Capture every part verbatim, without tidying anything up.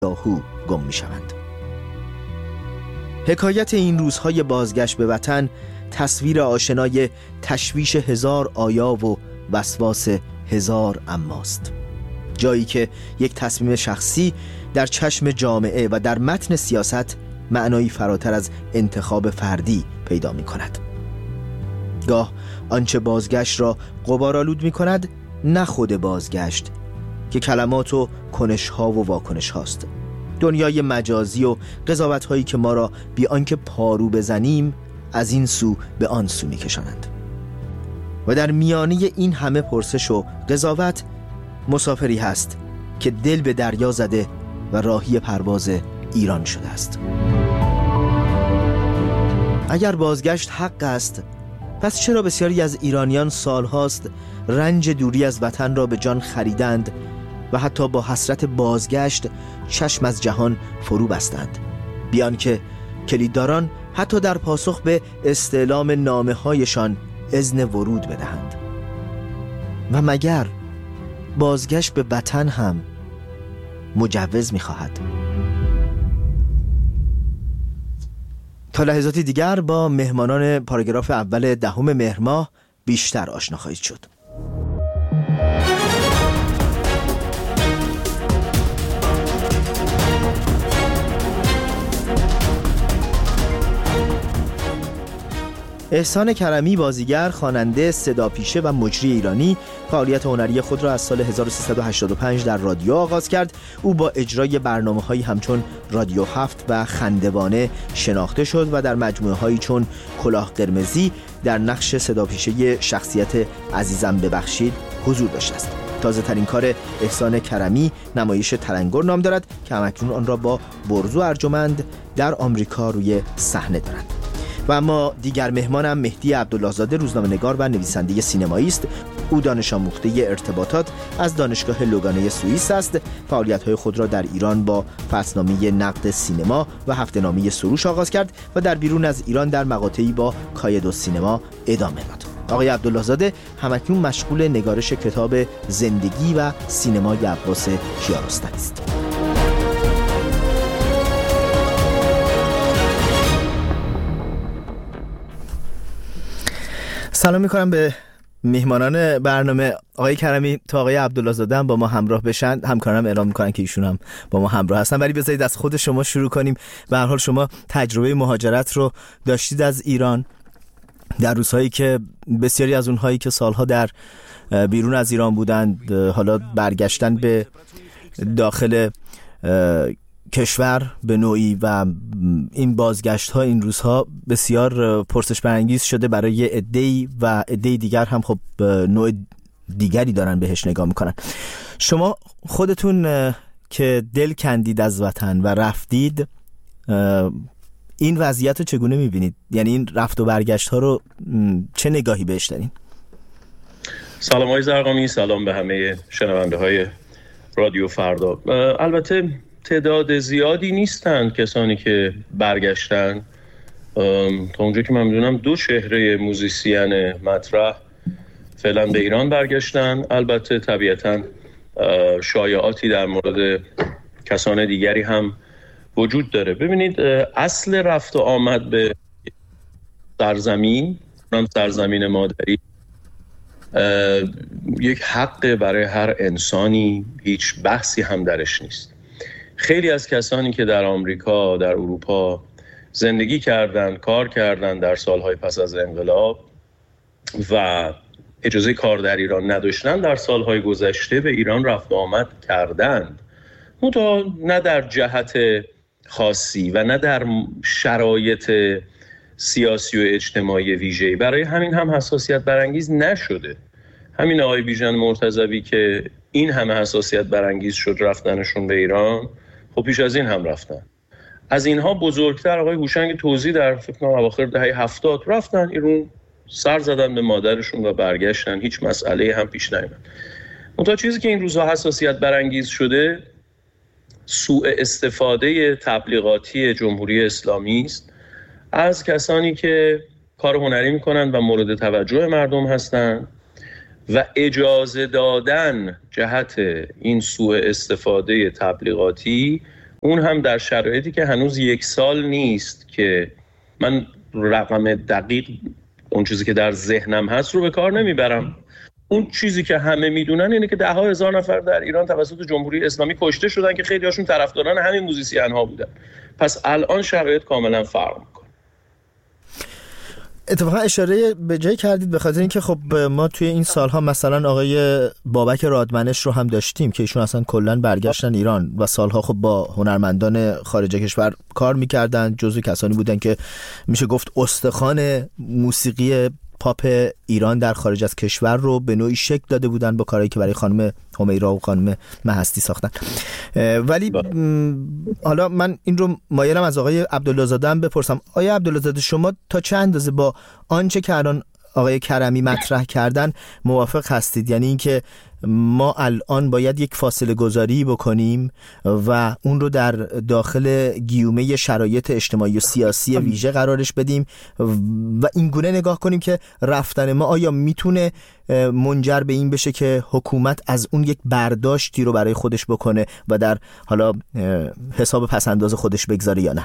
یاهو گم می شوند. حکایت این روزهای بازگشت به وطن تصویر آشنای تشویش هزار آیا و وسواس هزار اماست. جایی که یک تصمیم شخصی در چشم جامعه و در متن سیاست معنایی فراتر از انتخاب فردی پیدا می کند. گاه آنچه بازگشت را غبارآلود می کند نه خود بازگشت که کلمات و کنش‌ها و واکنش هاست، دنیای مجازی و قضاوت هایی که ما را بی آنکه پارو بزنیم از این سو به آن سو می کشانند. و در میانه این همه پرسش و قضاوت مسافری هست که دل به دریا زده و راهی پرواز ایران شده است. اگر بازگشت حق است، پس چرا بسیاری از ایرانیان سالهاست رنج دوری از وطن را به جان خریدند و حتی با حسرت بازگشت چشم از جهان فرو بستند، بیان که کلیدداران حتی در پاسخ به استعلام نامه هایشان اذن ورود بدهند؟ و مگر بازگشت به وطن هم مجوز می‌خواهد؟ تا لحظاتی دیگر با مهمانان پاراگراف اول دهم مهر ماه بیشتر آشنا خواهید شد. احسان کرمی، بازیگر، خواننده، صداپیشه و مجری ایرانی، فعالیت هنری خود را از سال هزار و سیصد و هشتاد و پنج در رادیو آغاز کرد. او با اجرای برنامه‌هایی همچون رادیو هفت و خندوانه شناخته شد و در مجموعه‌هایی چون کلاه قرمزی در نقش صداپیشه شخصیت عزیزم ببخشید حضور داشته است. تازه ترین کار احسان کرمی نمایش تلنگر نام دارد که همکنون آن را با برزو ارجمند در آمریکا روی صحنه دارند. و اما دیگر مهمانم مهدی عبدالله‌زاده، روزنامه‌نگار و نویسنده سینمایی است. او دانش آموخته ارتباطات از دانشگاه لوگانه سوئیس است. فعالیت‌های خود را در ایران با فصلنامه نقد سینما و هفته‌نامه سروش آغاز کرد و در بیرون از ایران در مقاطعی با کاید السینما ادامه داد. آقای عبدالله‌زاده همکنون مشغول نگارش کتاب زندگی و سینمای عباس کیارستمی است. سلام میکنم به مهمانان برنامه. آقای کرمی تا آقای عبدالله‌زاده هم با ما همراه بشن، همکارانم اعلام میکنن که ایشون هم با ما همراه هستن، ولی بذارید از خود شما شروع کنیم. به هر حال شما تجربه مهاجرت رو داشتید از ایران در روزهایی که بسیاری از اونهایی که سالها در بیرون از ایران بودند حالا برگشتن به داخل کشور به نوعی و این بازگشت ها این روزها بسیار پرسش برانگیز شده برای عده‌ای و عده دیگر هم خب نوع دیگری دارن بهش نگاه میکنن. شما خودتون که دل کندید از وطن و رفتید این وضعیت رو چگونه میبینید؟ یعنی این رفت و برگشت ها رو چه نگاهی بهش دارین؟ سلام های زرقامی، سلام به همه شنونده های رادیو فردا. البته تعداد زیادی نیستند کسانی که برگشتن. تا اونجا که من میدونم دو چهره موزیسین مطرح فعلا به ایران برگشتن. البته طبیعتاً شایعاتی در مورد کسان دیگری هم وجود داره. ببینید، اصل رفت و آمد به سرزمین، سرزمین مادری، یک حق برای هر انسانی، هیچ بحثی هم درش نیست. خیلی از کسانی که در آمریکا، در اروپا زندگی کردند، کار کردند در سالهای پس از انقلاب و اجازه کار در ایران نداشتن، در سالهای گذشته به ایران رفت و آمد کردند، منتها نه در جهت خاصی و نه در شرایط سیاسی و اجتماعی ویژه‌ای. برای همین هم حساسیت برانگیز نشده. همین آقای بیژن مرتضوی که این همه حساسیت برانگیز شد رفتنشون به ایران، خب پیش از این هم رفتن. از اینها بزرگتر آقای هوشنگ توزی در فکر کنم اواخر دهه هفتاد رفتن ایران، سر زدن به مادرشون و برگشتن، هیچ مسئله هم پیش نیامد. منتها چیزی که این روزها حساسیت برانگیز شده سوء استفاده تبلیغاتی جمهوری اسلامی است از کسانی که کار هنری میکنن و مورد توجه مردم هستند و اجازه دادن جهت این سوء استفاده تبلیغاتی اون هم در شرایطی که هنوز یک سال نیست که من رقم دقیق اون چیزی که در ذهنم هست رو به کار نمیبرم. اون چیزی که همه میدونن اینه که ده ها هزار نفر در ایران توسط جمهوری اسلامی کشته شدن که خیلی هاشون طرفداران همین موزیسین ها بودن. پس الان شرایط کاملا فرق میکنه. اتفاقا اشاره به جای کردید به خاطر اینکه خب ما توی این سالها مثلا آقای بابک رادمنش رو هم داشتیم که ایشون اصلا کلا برگشتن ایران و سالها خب با هنرمندان خارج کشور کار میکردن، جزو کسانی بودن که میشه گفت استخوان موسیقی پاپ ایران در خارج از کشور رو به نوعی شکل داده بودن با کارهایی که برای خانم همیرا و خانم مهستی ساختن. ولی حالا من این رو مایلم از آقای عبدالله زاده هم بپرسم. آقای عبدالله زاده، شما تا چه اندازه با آنچه که الان آقای کرمی مطرح کردن موافق هستید؟ یعنی اینکه ما الان باید یک فاصله گذاری بکنیم و اون رو در داخل گیومه شرایط اجتماعی و سیاسی ویژه قرارش بدیم و این گونه نگاه کنیم که رفتن ما آیا میتونه منجر به این بشه که حکومت از اون یک برداشتی رو برای خودش بکنه و در حالا حساب پسنداز خودش بگذاره یا نه؟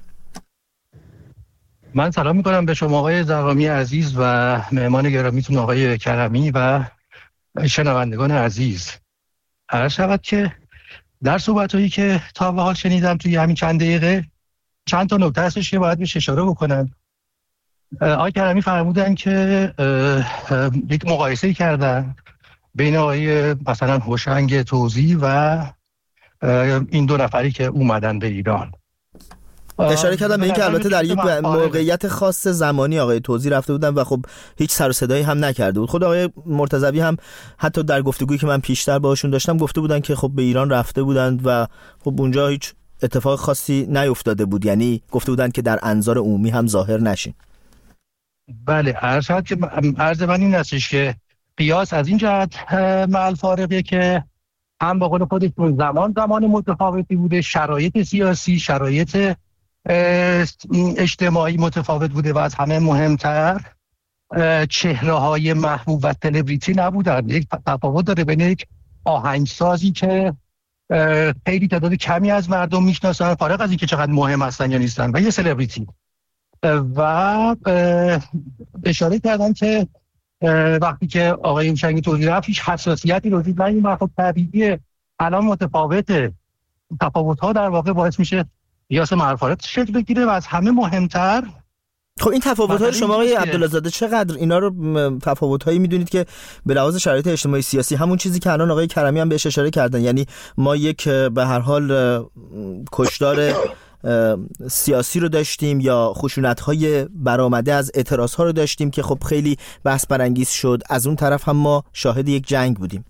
من سلام میکنم به شما آقای زغامی عزیز و مهمان گرامیتون آقای کرمی و شنوندگان عزیز. عرض شود که در صحبت‌هایی که تا به حال شنیدم توی همین چند دقیقه چند تا نکته هستش که باید بهش اشاره بکنم. آقای کرمی فرمودن که یک مقایسه‌ای کردن بین آقای مثلا هوشنگ توزی و این دو نفری که اومدن به ایران. اشاره کردم به این که البته در یک موقعیت خاص زمانی آقای توزی رفته بودن و خب هیچ سر و صدایی هم نکرده بود. خود آقای مرتضوی هم حتی در گفتگویی که من پیشتر باهاشون داشتم گفته بودن که خب به ایران رفته بودند و خب اونجا هیچ اتفاق خاصی نیفتاده بود، یعنی گفته بودن که در انظار عمومی هم ظاهر نشین. بله، عرض شد که عرض من این هستش که قیاس از این جهت مع فارقه که هم به قول خودتون زمان زمان متفاوتی بوده، شرایط سیاسی، شرایط اجتماعی متفاوت بوده و از همه مهمتر چهره های محبوب و سلبریتی نبودن. یک تفاوت داره بین یک آهنگسازی که خیلی تعداد کمی از مردم میشناسن فارغ از اینکه چقدر مهم هستن یا نیستن و یه سلبریتی، و اشاره کردن که وقتی که آقای هوشنگ توزی رفت هیچ حساسیتی وجود نداشت. خب طبیعیه الان متفاوته، تفاوت‌ها در واقع باعث میشه قیاس معرفت شکل بگیره و از همه مهمتر خب این تفاوت‌ها شما آقای عبدالله زاده چقدر اینا رو تفاوت‌هایی می‌دونید که به لحاظ شرایط اجتماعی سیاسی همون چیزی که الان آقای کرمی هم بهش اشاره کردن، یعنی ما یک به هر حال کشدار سیاسی رو داشتیم یا خشونت‌های برآمده از اعتراض‌ها رو داشتیم که خب خیلی بحث برانگیز شد، از اون طرف هم ما شاهد یک جنگ بودیم.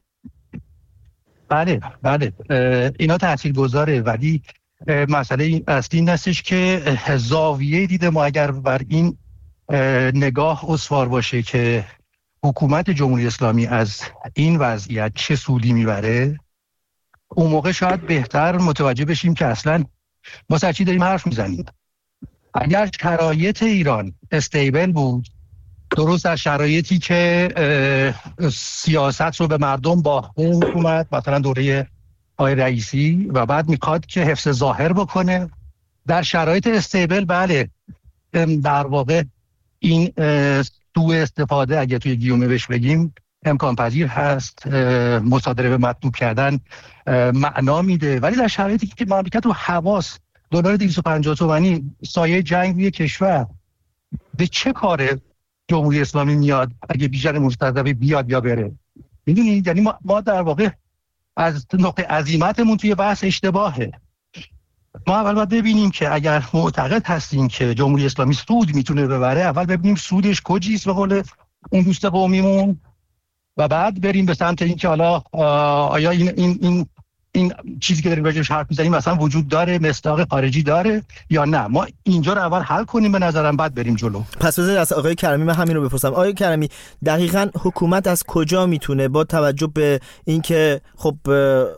بله بله اینا تاثیرگذاره، ولی مسئله اصلی این هستش که زاویه دید ما اگر بر این نگاه استوار باشه که حکومت جمهوری اسلامی از این وضعیت چه سودی میبره، اون موقع شاید بهتر متوجه بشیم که اصلا ما سر چی داریم حرف میزنیم. اگر شرایط ایران استیبل بود، درست در شرایطی که سیاست رو به مردم باخته حکومت مثلا دوره آقای رئیسی و بعد میخواد که حفظ ظاهر بکنه در شرایط استیبل، بله در واقع این سوء استفاده اگه توی گیومه بهش بگیم امکان پذیر هست، مصادره به مطلوب کردن معنا میده. ولی در شرایطی که مملکت رو حواس دلار دویست و پنجاه تومانی سایه جنگ روی کشور، به چه کار جمهوری اسلامی میاد اگه بیژن مستضعف بیاد یا بره؟ میدونید یعنی ما, ما در واقع از نقطه عزیمتمون توی بحث اشتباهه. ما اول باید ببینیم که اگر معتقد هستیم که جمهوری اسلامی سود میتونه ببره، اول ببینیم سودش کجیست به قول اون دوست قومیمون، و بعد بریم به سمت این که حالا آیا این این این این چیزی که داریم راجعش حرف میزنیم مثلا وجود داره، مصداق خارجی داره یا نه. ما اینجا رو اول حل کنیم به نظرم، بعد بریم جلو. پس بذارید از آقای کرمی من همین رو بپرسم. آقای کرمی، دقیقاً حکومت از کجا میتونه با توجه به اینکه خب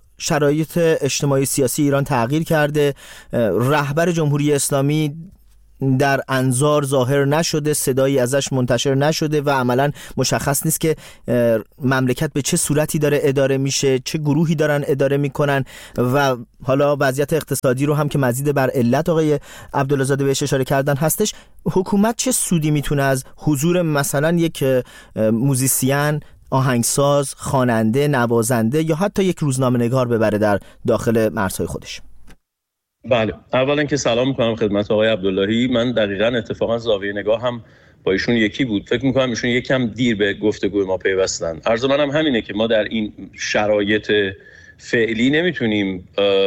شرایط اجتماعی سیاسی ایران تغییر کرده، رهبر جمهوری اسلامی در انظار ظاهر نشده، صدایی ازش منتشر نشده و عملاً مشخص نیست که مملکت به چه صورتی داره اداره میشه، چه گروهی دارن اداره میکنن و حالا وضعیت اقتصادی رو هم که مزید بر علت آقای عبدالله‌زاده بهش اشاره کردن هستش. حکومت چه سودی میتونه از حضور مثلا یک موزیسین، آهنگساز، خواننده، نوازنده یا حتی یک روزنامه‌نگار ببره در داخل مرزهای خودش؟ بله، اولا که سلام میکنم خدمت آقای عبداللهی. من دقیقاً اتفاقا زاویه نگاه هم با ایشون یکی بود. فکر میکنم ایشون یکم دیر به گفتگوی ما پیوستن. عرض منم همینه که ما در این شرایط فعلی نمیتونیم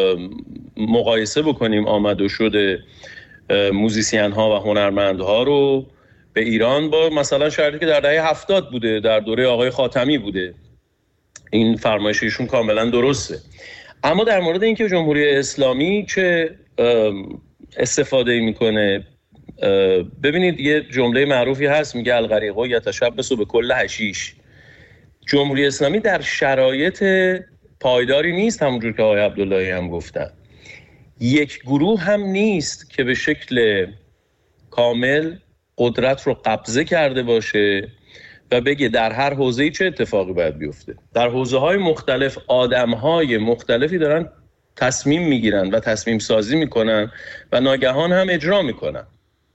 مقایسه بکنیم آمد و شد موزیسین ها و هنرمندها رو به ایران با مثلا شرایطی که در دهه هفتاد بوده، در دوره آقای خاتمی بوده. این فرمایش ایشون کاملا درسته. اما در مورد اینکه جمهوری اسلامی چه استفاده میکنه، ببینید یه جمله معروفی هست میگه الغریق یتشبث به کل حشیش. جمهوری اسلامی در شرایط پایداری نیست، همونجور که آقای عبداللهی هم گفتن. یک گروه هم نیست که به شکل کامل قدرت رو قبضه کرده باشه و بگه در هر حوزه‌ای چه اتفاقی باید بیفته. در حوزه‌های مختلف آدم‌های مختلفی دارن تصمیم میگیرن و تصمیم سازی میکنن و ناگهان هم اجرا میکنن.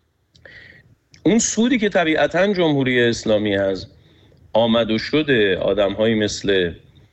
اون سودی که طبیعتاً جمهوری اسلامی از آمد و شد آدم‌هایی مثل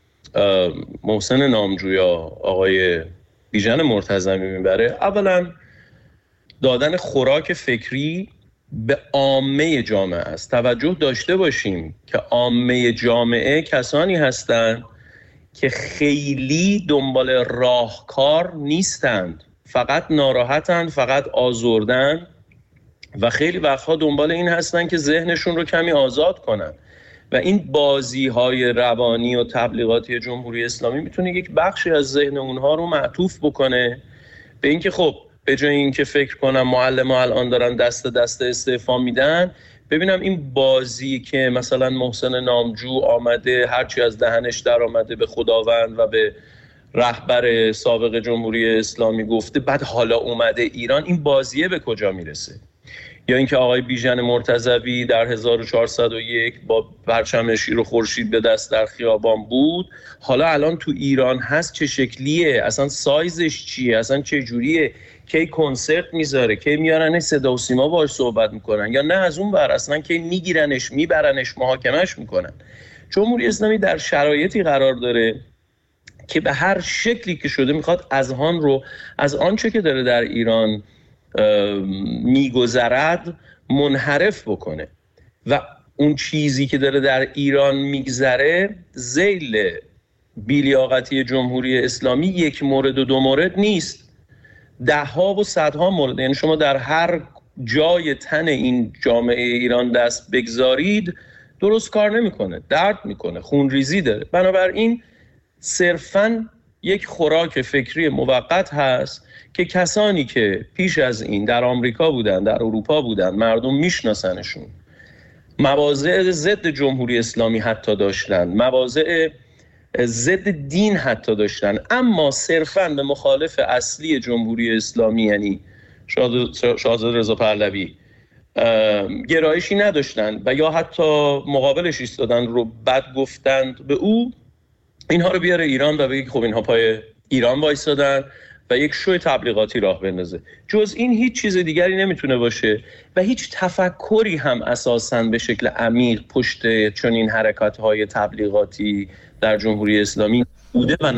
محسن نامجویا، آقای بیژن مرتضوی میبره، اولا دادن خوراک فکری به عامه جامعه است. توجه داشته باشیم که عامه جامعه کسانی هستند که خیلی دنبال راهکار نیستند، فقط ناراحتند، فقط آزردن و خیلی وقتها دنبال این هستند که ذهنشون رو کمی آزاد کنن. و این بازی های روانی و تبلیغاتی جمهوری اسلامی میتونه یک بخشی از ذهن اونها رو معطوف بکنه به اینکه خب به جای اینکه فکر کنم معلم‌ها الان دارن دست دست استعفا میدن، ببینم این بازی که مثلا محسن نامجو آمده هرچی از دهنش در آمده به خداوند و به رهبر سابق جمهوری اسلامی گفته، بعد حالا اومده ایران، این بازیه به کجا میرسه؟ یا اینکه آقای بیژن مرتضوی در هزار و چهارصد و یک با پرچم شیر و خورشید به دست در خیابان بود، حالا الان تو ایران هست چه شکلیه، اصلا سایزش چیه، اصلا چه جوریه، کی کنسرت میذاره، کی میارنش صدا و سیما باهاش صحبت میکنن، یا نه از اون ور اصلا کی میگیرنش میبرنش محاکمش میکنن. جمهوری اسلامی در شرایطی قرار داره که به هر شکلی که شده میخواد اذهان رو از آنچه که داره در ایران میگذرد منحرف بکنه و اون چیزی که داره در ایران میگذره ذیل بی‌لیاقتی جمهوری اسلامی یک مورد و دو مورد نیست، ده ها و صدها مورد. یعنی شما در هر جای تن این جامعه ایران دست بگذارید درست کار نمیکنه، درد میکنه، خونریزی داره. بنابراین صرفاً یک خوراک فکری موقت هست که کسانی که پیش از این در آمریکا بودن، در اروپا بودن، مردم میشناسنشون، مواضع ضد جمهوری اسلامی حتی داشتن، مواضع ضد دین حتی داشتن، اما صرفاً به مخالف اصلی جمهوری اسلامی یعنی شاهزاده رضا پهلوی گرایشی نداشتن و یا حتی مقابلش ایستادن رو بد گفتند به او، اینها رو بیاره ایران و بگه خب اینها پای ایران وایسادن و یک شوی تبلیغاتی راه بندازه. جز این هیچ چیز دیگری نمیتونه باشه و هیچ تفکری هم اساساً به شکل عمیق پشت چنین حرکات‌های تبلیغاتی در جمهوری اسلامی بوده و نه.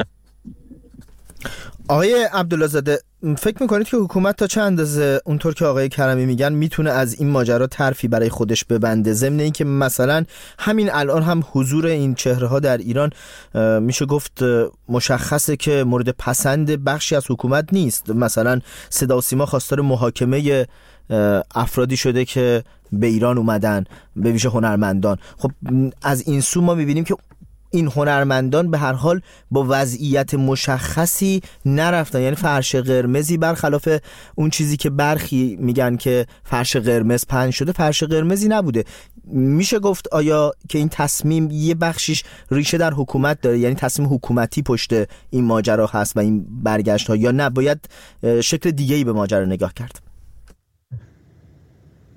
آقای عبدالله‌زاده، فکر میکنید که حکومت تا چه اندازه اونطور که آقای کرمی میگن میتونه از این ماجرا طرفی برای خودش ببنده، ضمن این که مثلا همین الان هم حضور این چهره ها در ایران میشه گفت مشخصه که مورد پسند بخشی از حکومت نیست؟ مثلا صدا و سیما خواستار محاکمه افرادی شده که به ایران اومدن، به ویژه هنرمندان. خب از این سو ما میبینیم که این هنرمندان به هر حال با وضعیت مشخصی نرفتن، یعنی فرش قرمزی برخلاف اون چیزی که برخی میگن که فرش قرمز پهن شده، فرش قرمزی نبوده. میشه گفت آیا که این تصمیم یه بخشیش ریشه در حکومت داره، یعنی تصمیم حکومتی پشت این ماجرا هست و این برگشت ها، یا نه باید شکل دیگه‌ای به ماجرا نگاه کرد؟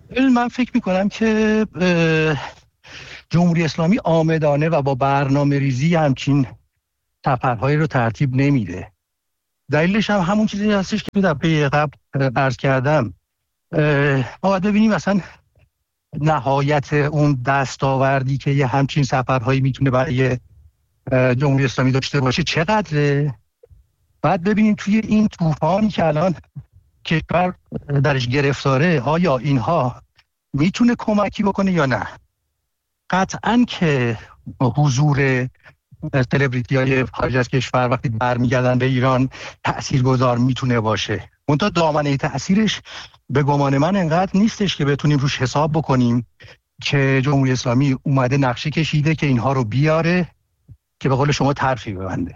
من فکر میکنم که جمهوری اسلامی آمدانه و با برنامه ریزی همچین سفرهایی رو ترتیب نمیده. دلیلش هم همون چیزی هستش که در پی قبل عرض کردم. ما باید ببینیم مثلا نهایت اون دستاوردی که یه همچین سفرهایی میتونه برای جمهوری اسلامی داشته باشه چقدره. بعد ببینیم توی این طوفانی که الان کشور درش گرفتاره آیا اینها میتونه کمکی بکنه یا نه. قطعاً که حضور سلبریتی های خارج از کشور وقتی برمیگردن به ایران تأثیرگذار میتونه باشه، منتها دامنه تأثیرش به گمان من انقدر نیستش که بتونیم روش حساب بکنیم که جمهوری اسلامی اومده نقشه کشیده که اینها رو بیاره که به قول شما ترفیع ببنده.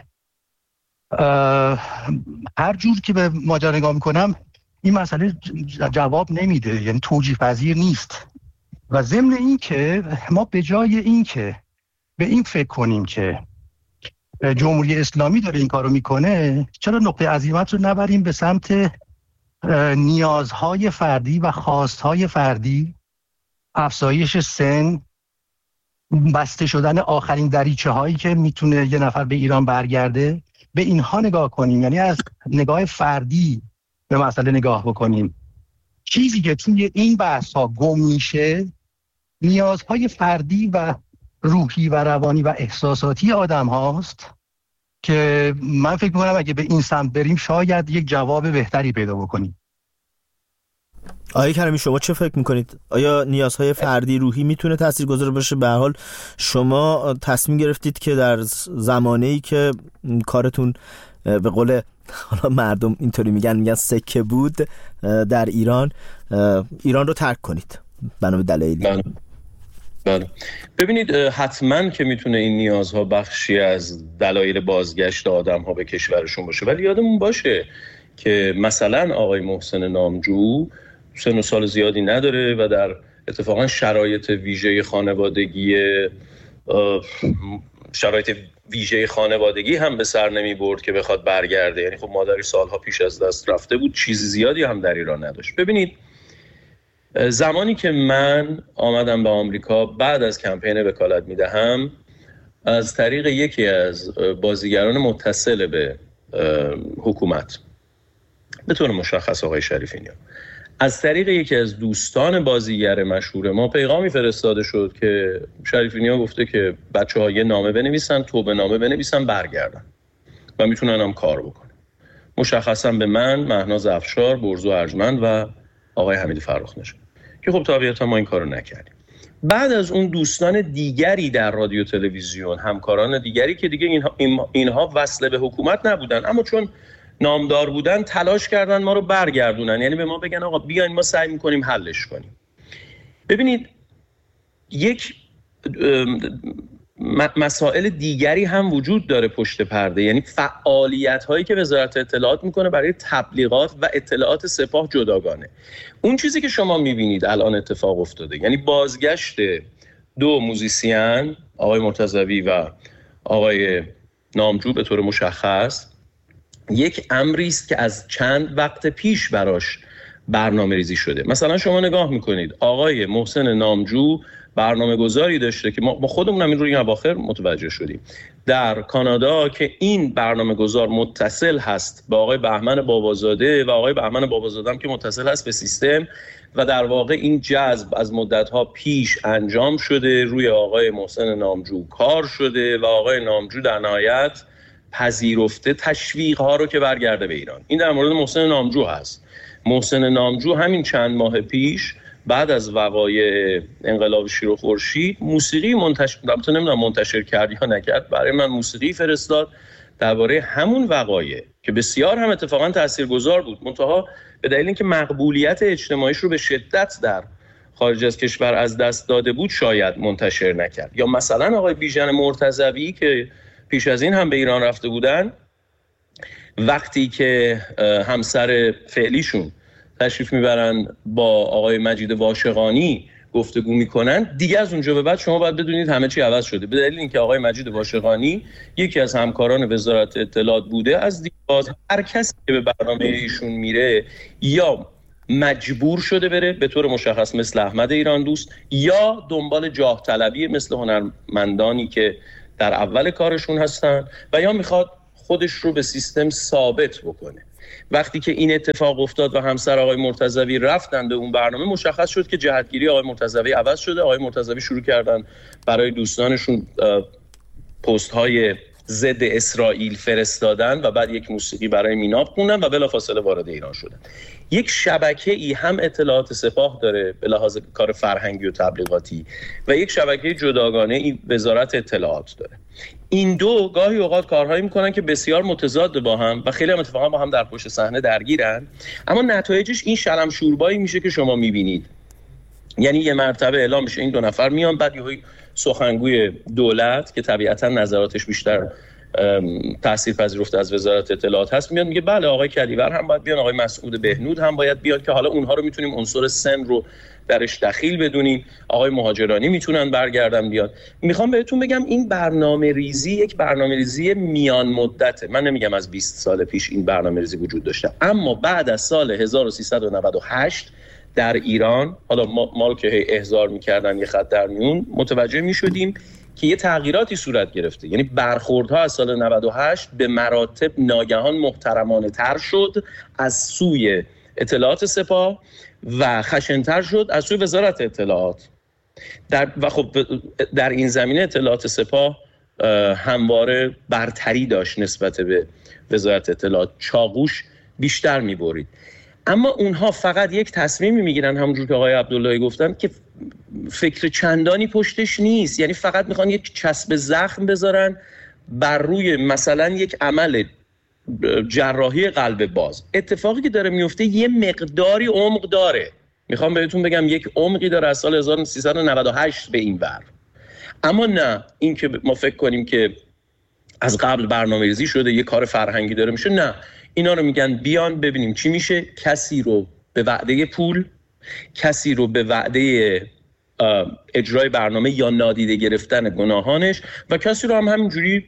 هر جور که به ماجرا نگاه میکنم این مسئله جواب نمیده، یعنی توجیه پذیر نیست. و ضمن این که ما به جای این که به این فکر کنیم که جمهوری اسلامی داره این کارو میکنه، چرا نقطه عزیمت رو نبریم به سمت نیازهای فردی و خواستهای فردی، افزایش سن، بسته شدن آخرین دریچه هایی که میتونه یه نفر به ایران برگرده، به اینها نگاه کنیم. یعنی از نگاه فردی به مسئله نگاه بکنیم. چیزی که توی این بحث ها گم میشه نیازهای فردی و روحی و روانی و احساساتی آدم هاست که من فکر میکنم اگه به این سمت بریم شاید یک جواب بهتری پیدا بکنیم. آقای کریمی شما چه فکر میکنید؟ آیا نیازهای فردی روحی میتونه تاثیرگذار باشه؟ به هر حال شما تصمیم گرفتید که در زمانه‌ای که کارتون به قول حالا مردم اینطوری میگن میگن سکه بود در ایران، ایران رو ترک کنید بنا به دلایلی. بله. بله. ببینید حتما که میتونه این نیازها بخشی از دلایل بازگشت آدم‌ها به کشورشون باشه، ولی یادمون باشه که مثلا آقای محسن نامجو سن و سال زیادی نداره و در اتفاقا شرایط ویژه خانوادگی شرایط ویژه خانوادگی هم به سر نمی برد که بخواد برگرده. یعنی خب مادری سالها پیش از دست رفته بود، چیز زیادی هم در ایران نداشت. ببینید زمانی که من آمدم به آمریکا بعد از کمپین وکالت میدهم، از طریق یکی از بازیگران متصل به حکومت، به طور مشخص آقای شریفینیان، از طریق یکی از دوستان بازیگر مشهور ما پیغامی فرستاده شد که شریفینیان گفته که بچه‌ها یه نامه بنویسن، توبه نامه بنویسن، برگردن و میتونن هم کار بکنن. مشخصا به من، مهناز افشار، برزو ارجمند و آقای حمید فرخ‌نژاد، که خب طبیعتا ما این کارو نکردیم. بعد از اون دوستان دیگری در رادیو تلویزیون، همکاران دیگری که دیگه اینها, اینها وصله به حکومت نبودن اما چون نامدار بودن تلاش کردن ما رو برگردونن، یعنی به ما بگن آقا بیاین ما سعی میکنیم حلش کنیم. ببینید یک مسائل دیگری هم وجود داره پشت پرده، یعنی فعالیت هایی که وزارت اطلاعات میکنه برای تبلیغات و اطلاعات سپاه جداگانه. اون چیزی که شما میبینید الان اتفاق افتاده، یعنی بازگشت دو موزیسین، آقای مرتضوی و آقای نامجو به طور مشخص، یک امری است که از چند وقت پیش براش برنامه ریزی شده. مثلا شما نگاه میکنید آقای محسن نامجو برنامه گذاری داشته که ما خودمون هم این روی اواخر متوجه شدیم در کانادا که این برنامه گذار متصل هست با آقای بهمن بابازاده و آقای بهمن بابازاده هم که متصل هست به سیستم و در واقع این جذب از مدت‌ها پیش انجام شده، روی آقای محسن نامجو کار شده و آقای نامجو در نهایت پذیرفته تشویق ها رو که برگرده به ایران. این در مورد محسن نامجو هست. محسن نامجو همین چند ماه پیش بعد از وقایع انقلاب شیر و خورشید موسیقی منتشر البته نمیدونم منتشر کرد یا نکرد، برای من موسیقی فرستاد درباره همون وقایع که بسیار هم اتفاقا تاثیرگذار بود، منتها به دلیل اینکه مقبولیت اجتماعیش رو به شدت در خارج از کشور از دست داده بود شاید منتشر نکرد. یا مثلا آقای بیژن مرتضوی که پیش از این هم به ایران رفته بودن، وقتی که همسر فعلیشون تشریف میبرن با آقای مجید واشقانی گفتگو میکنن، دیگه از اونجا به بعد شما باید بدونید همه چی عوض شده، به دلیل اینکه آقای مجید واشقانی یکی از همکاران وزارت اطلاعات بوده. از دیگه هر کسی که به برنامه ایشون میره یا مجبور شده بره به طور مشخص مثل احمد ایران دوست، یا دنبال جاه طلبی مثل هنرمندانی که در اول کارشون هستن، و یا میخواد خودش رو به سیستم ثابت بکنه. وقتی که این اتفاق افتاد و همسر آقای مرتضوی رفتن به اون برنامه، مشخص شد که جهتگیری آقای مرتضوی عوض شده. آقای مرتضوی شروع کردن برای دوستانشون پست های ضد اسرائیل فرستادن و بعد یک موسیقی برای میناب خوندن و بلافاصله وارد ایران شدن. یک شبکه ای هم اطلاعات سپاه داره به لحاظ کار فرهنگی و تبلیغاتی و یک شبکه جداگانه ای وزارت اطلاعات داره. این دو گاهی اوقات کارهایی میکنن که بسیار متضاد با هم و خیلی هم اتفاقا با هم در پشت صحنه درگیرن، اما نتایجش این شلم شوربایی میشه که شما میبینید. یعنی یه مرتبه اعلام میشه این دو نفر میان، بعد یه سخنگوی دولت که طبیعتا نظراتش بیشتر تأثیر پذیرفته از وزارت اطلاعات هست میاد میگه بله آقای کلیور هم باید بیان، آقای مسعود بهنود هم باید بیان، که حالا اونها رو میتونیم عنصر سن رو درش دخیل بدونیم، آقای مهاجرانی میتونن برگردن بیان. میخوام بهتون بگم این برنامه ریزی یک برنامه ریزی میان مدته. من نمیگم از بیست سال پیش این برنامه ریزی وجود داشته، اما بعد از سال هزار و سیصد و نود و هشت در ایران، حالا ما, ما رو که احضار میکردن یه خط در میون، متوجه میشدیم که یه تغییراتی صورت گرفته. یعنی برخوردها از سال نود و هشت به مراتب ناگهان محترمانه تر شد از سوی اطلاعات سپاه و خشن‌تر شد از سوی وزارت اطلاعات. در و خب در این زمینه اطلاعات سپاه همواره برتری داشت نسبت به وزارت اطلاعات، چاقوش بیشتر می‌برید. اما اونها فقط یک تصمیمی میگیرن، همونجور که آقای عبداللهی گفتن، که فکر چندانی پشتش نیست. یعنی فقط میخوان یک چسب زخم بذارن بر روی مثلا یک عمل جراحی قلب باز. اتفاقی که داره میفته یه مقداری عمق داره، میخوام بهتون بگم یک عمقی داره از سال هزار و سیصد و نود و هشت به این ور. اما نه این که ما فکر کنیم که از قبل برنامه‌ریزی شده یه کار فرهنگی داره میشه، نه، اینا رو میگن بیان ببینیم چی میشه. کسی رو به وعده پول، کسی رو به وعده اجرای برنامه یا نادیده گرفتن گناهانش، و کسی رو هم همینجوری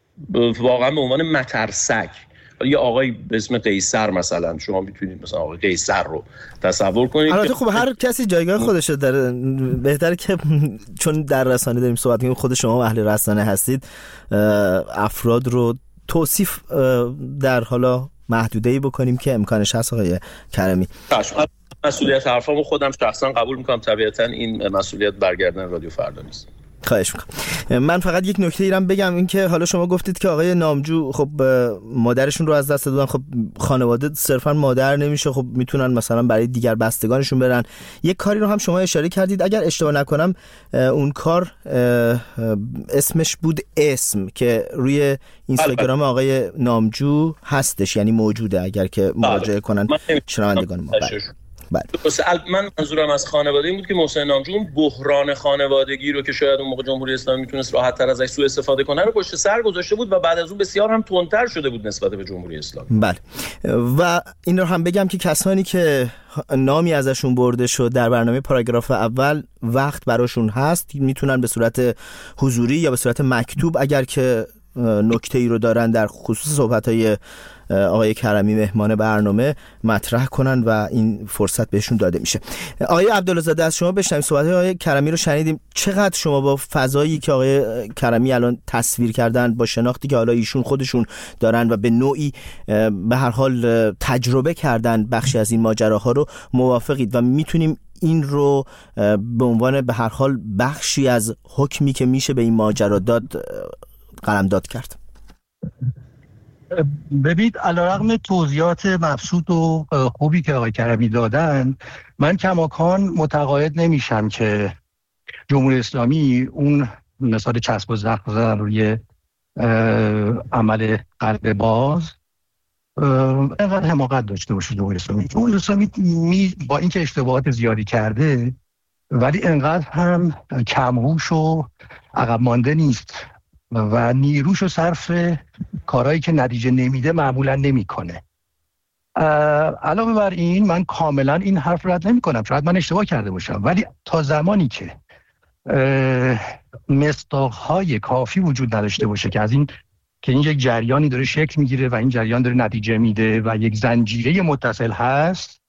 واقعا به عنوان مترسک. یه آقای به اسم قیصر مثلا، شما میتونید مثلا آقای قیصر رو تصور کنید. البته خب هر کسی جایگاه خودشه، داره. بهتره که چون در رسانه داریم صحبت می‌کنیم، خود شما اهل رسانه هستید، افراد رو توصیف در حالا محدوده‌ای بکنیم که امکانش هست. آقای کرمی، مسئولیت حرفامو خودم شخصا قبول میکنم. طبیعتا این مسئولیت برگردن رادیو فردا نیست. خواهش میکنم. من فقط یک نکته ایرم بگم، این که حالا شما گفتید که آقای نامجو خب مادرشون رو از دست دادن. خب خانواده صرفا مادر نمیشه، خب میتونن مثلا برای دیگر بستگانشون برن. یک کاری رو هم شما اشاره کردید، اگر اشتباه نکنم اون کار اسمش بود اسم، که روی اینستاگرام آقای نامجو هستش، یعنی موجوده، اگر که مراجعه کنن شنوندگان ما. بله. من منظورم از خانواده این بود که محسن نامجو اون بحران خانوادگی رو که شاید اون موقع جمهوری اسلامی میتونست راحت‌تر ازش سوء استفاده کنه رو پشت سر گذاشته بود و بعد از اون بسیار هم تندتر شده بود نسبت به جمهوری اسلامی. بله. و این رو هم بگم که کسانی که نامی ازشون برده شد در برنامه پاراگراف اول، وقت براشون هست، میتونن به صورت حضوری یا به صورت مکتوب اگر که نکته‌ای رو دارن در خصوص صحبت‌های آقای کرمی مهمان برنامه مطرح کنن و این فرصت بهشون داده میشه. آقای عبدالله‌زاده، از شما بشنویم. صحبت‌های آقای کرمی رو شنیدیم. چقدر شما با فضایی که آقای کرمی الان تصویر کردن، با شناختی که حالا ایشون خودشون دارن و به نوعی به هر حال تجربه کردن بخشی از این ماجراها رو، موافقید و میتونیم این رو به عنوان به هر حال بخشی از حکمی که میشه به این ماجرا داد قلمداد کرد؟ ببینید، علیرغم توضیحات مبسوط و خوبی که آقای کرمی دادن، من کماکان متقاعد نمیشم که جمهوری اسلامی اون مثال چسب و زخم روی عمل قلب باز اینقدر حماقت داشته باشه. جمهوری اسلامی جمهوری اسلامی می با اینکه اشتباهات زیادی کرده، ولی اینقدر هم کمهوش و عقب مانده نیست و نیروشو صرف کارهایی که نتیجه نمیده معمولا نمیکنه. علاوه بر این، من کاملا این حرف رد نمی کنم، شاید من اشتباه کرده باشم، ولی تا زمانی که مصداقهای کافی وجود نداشته باشه که از این که این یک جریانی داره شکل میگیره و این جریان داره نتیجه میده و یک زنجیره متصل هست،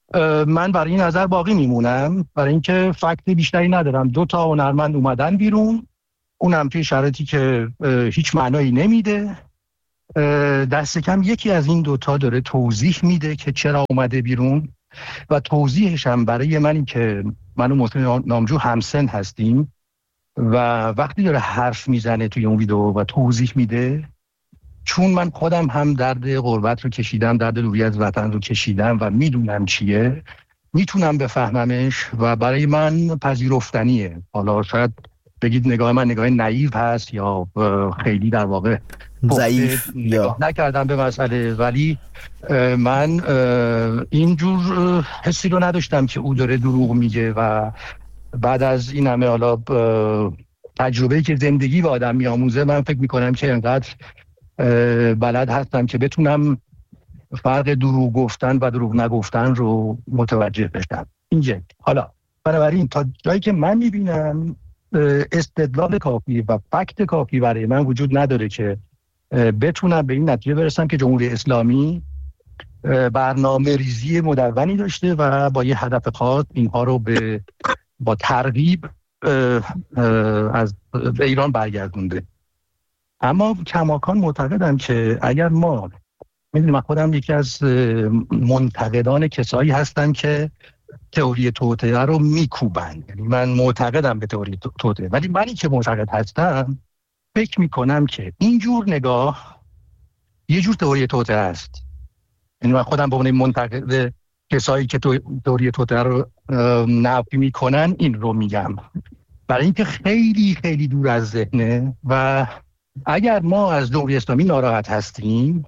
من برای این نظر باقی میمونم، برای اینکه فکت بیشتری ندارم. دو تا هنرمند اومدن بیرون، اونم توی شرایطی که هیچ معنایی نمیده. دست کم یکی از این دوتا داره توضیح میده که چرا اومده بیرون و توضیحش هم برای من این که من و محسن نامجو همسن هستیم و وقتی داره حرف میزنه توی اون ویدیو و توضیح میده، چون من خودم هم درد غربت رو کشیدم، درد دوری از وطن رو کشیدم و میدونم چیه، میتونم بفهممش و برای من پذیرفتنیه. حالا شاید بگید نگاه من نگاه نایو هست یا خیلی در واقع ضعیف یا نکردم به مسئله، ولی من اینجور حسی رو نداشتم که او داره دروغ میگه و بعد از این همه حالا تجربه‌ای که زندگی به آدم میآموزه، من فکر میکنم که انقدر بلد هستم که بتونم فرق دروغ گفتن و دروغ نگفتن رو متوجه بشم. اینجا حالا بنابراین تا جایی که من میبینم استدلال کافی و فکت کافی برای من وجود نداره که بتونم به این نتیجه برسم که جمهوری اسلامی برنامه ریزی مدونی داشته و با یه هدف خاص اینها رو به با ترغیب از به ایران برگردونده. اما کماکان معتقدم که اگر ما، میدونم من خودم یکی از منتقدان کسایی هستم که تئوری توطئه رو میکوبن، یعنی من معتقدم به تئوری توطئه، ولی منی که معتقد هستم فکر میکنم که اینجور نگاه یه جور تئوری توطئه است. یعنی من خودم به عنوان منتقد کسایی که تئوری توطئه رو نفی میکنن این رو میگم، برای اینکه خیلی خیلی دور از ذهنه و اگر ما از جمهوری اسلامی ناراحت هستیم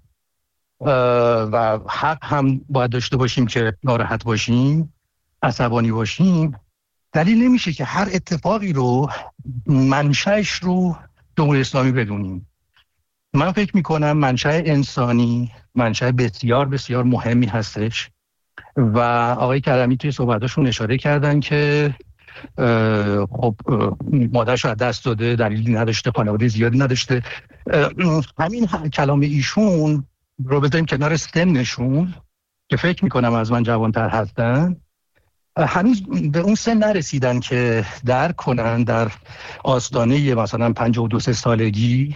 و حق هم باید داشته باشیم که ناراحت باشیم، عصبانی باشیم، دلیل نمیشه که هر اتفاقی رو منشأش رو جمهوری اسلامی بدونیم. من فکر میکنم منشأ انسانی منشأ بسیار بسیار مهمی هستش و آقای کرمی توی صحبتاشون اشاره کردن که خب مادرش رو از دست داده، دلیلی نداشته، خانواده زیادی نداشته. همین کلام ایشون رو بذاریم کنار سنشون که فکر میکنم از من جوانتر هستن، هنوز به اون سن نرسیدن که درک کنن در آستانه مثلا پنجاه و دو سه سالگی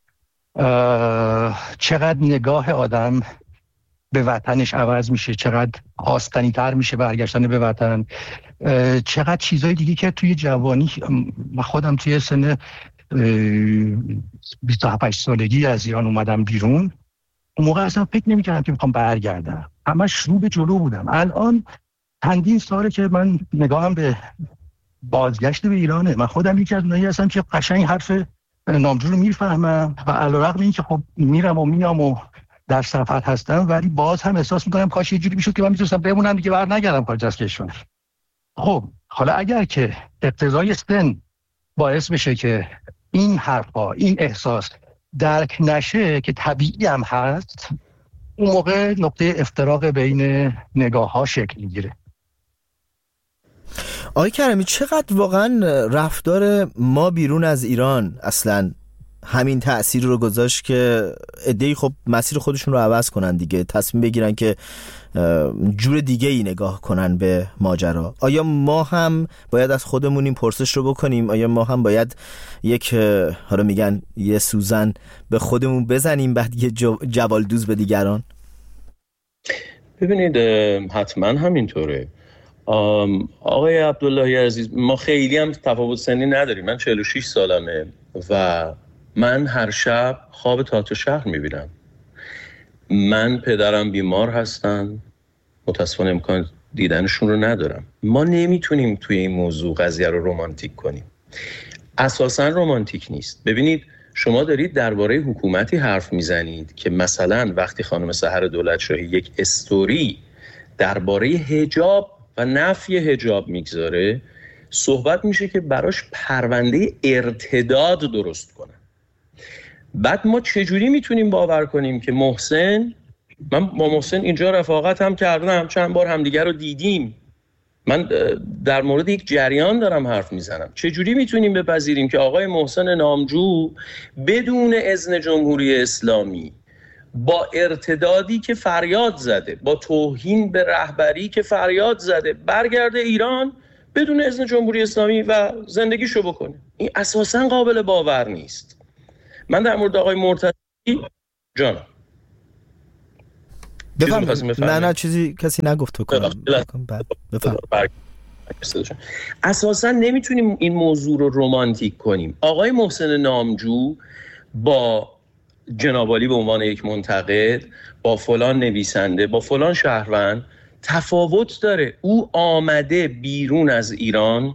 چقدر نگاه آدم به وطنش عوض میشه، چقدر آستانی تر میشه برگشتن به وطن، چقدر چیزای دیگه که توی جوانی، من خودم توی سن بیست و هفت سالگی از ایران اومدم بیرون، اون موقع اصلا فکر نمی‌کردم که میخوام برگردم، همش رو به جلو بودم. الان چندین ساله که من نگاهم به بازگشت به ایرانه. من خودم یکی از اونایی هستم که قشنگ حرف نامجو رو میفهمم و علیرغم این که خب میرم و میام و در سفر هستم، ولی باز هم احساس میکنم کاش یه جوری میشد که من میتونستم بمونم دیگه، بر نگردم خارج از کشور. خب حالا اگر که اقتضای سن باعث بشه که این حرفا، این احساس درک نشه که طبیعی هم هست، اون موقع نقطه افتراق بین نگاه ها شکل میگیره. آقای کرمی، چقدر واقعا رفتار ما بیرون از ایران اصلا همین تأثیر رو گذاشت که عده‌ای خب مسیر خودشون رو عوض کنن دیگه، تصمیم بگیرن که جور دیگه ای نگاه کنن به ماجرا؟ آیا ما هم باید از خودمون این پرسش رو بکنیم؟ آیا ما هم باید یک، حالا میگن یه سوزن به خودمون بزنیم بعد یه جوالدوز به دیگران؟ ببینید حتما همینطوره آقای عبداللهی عزیز، ما خیلی هم تفاوت سنی نداریم. من چهل و شش سالمه و من هر شب خواب تئاتر شهر میبینم. من پدرم بیمار هستن، متاسفانه امکان دیدنشون رو ندارم. ما نمیتونیم توی این موضوع قضیه رو رمانتیک کنیم، اساساً رمانتیک نیست. ببینید شما دارید درباره حکومتی حرف میزنید که مثلا وقتی خانم سحر دولتشاهی یک استوری درباره حجاب و نفی حجاب میگذاره، صحبت میشه که براش پرونده ارتداد درست کنه. بعد ما چجوری میتونیم باور کنیم که محسن، من با محسن اینجا رفاقت هم کردم، چند بار همدیگر رو دیدیم، من در مورد یک جریان دارم حرف میزنم، چجوری میتونیم بپذیریم که آقای محسن نامجو بدون اذن جمهوری اسلامی با ارتدادی که فریاد زده، با توهین به رهبری که فریاد زده، برگرده ایران بدون اذن جمهوری اسلامی و زندگیشو بکنه. این اساساً قابل باور نیست. من در مورد آقای مرتضوی جان بفرمایید. نه نه چیزی کسی نگفت تو کنم. بفرمایید. اساساً نمیتونیم این موضوع رو رمانتیک کنیم. آقای محسن نامجو با جنابعالی به عنوان یک منتقد، با فلان نویسنده، با فلان شهروند تفاوت داره. او آمده بیرون از ایران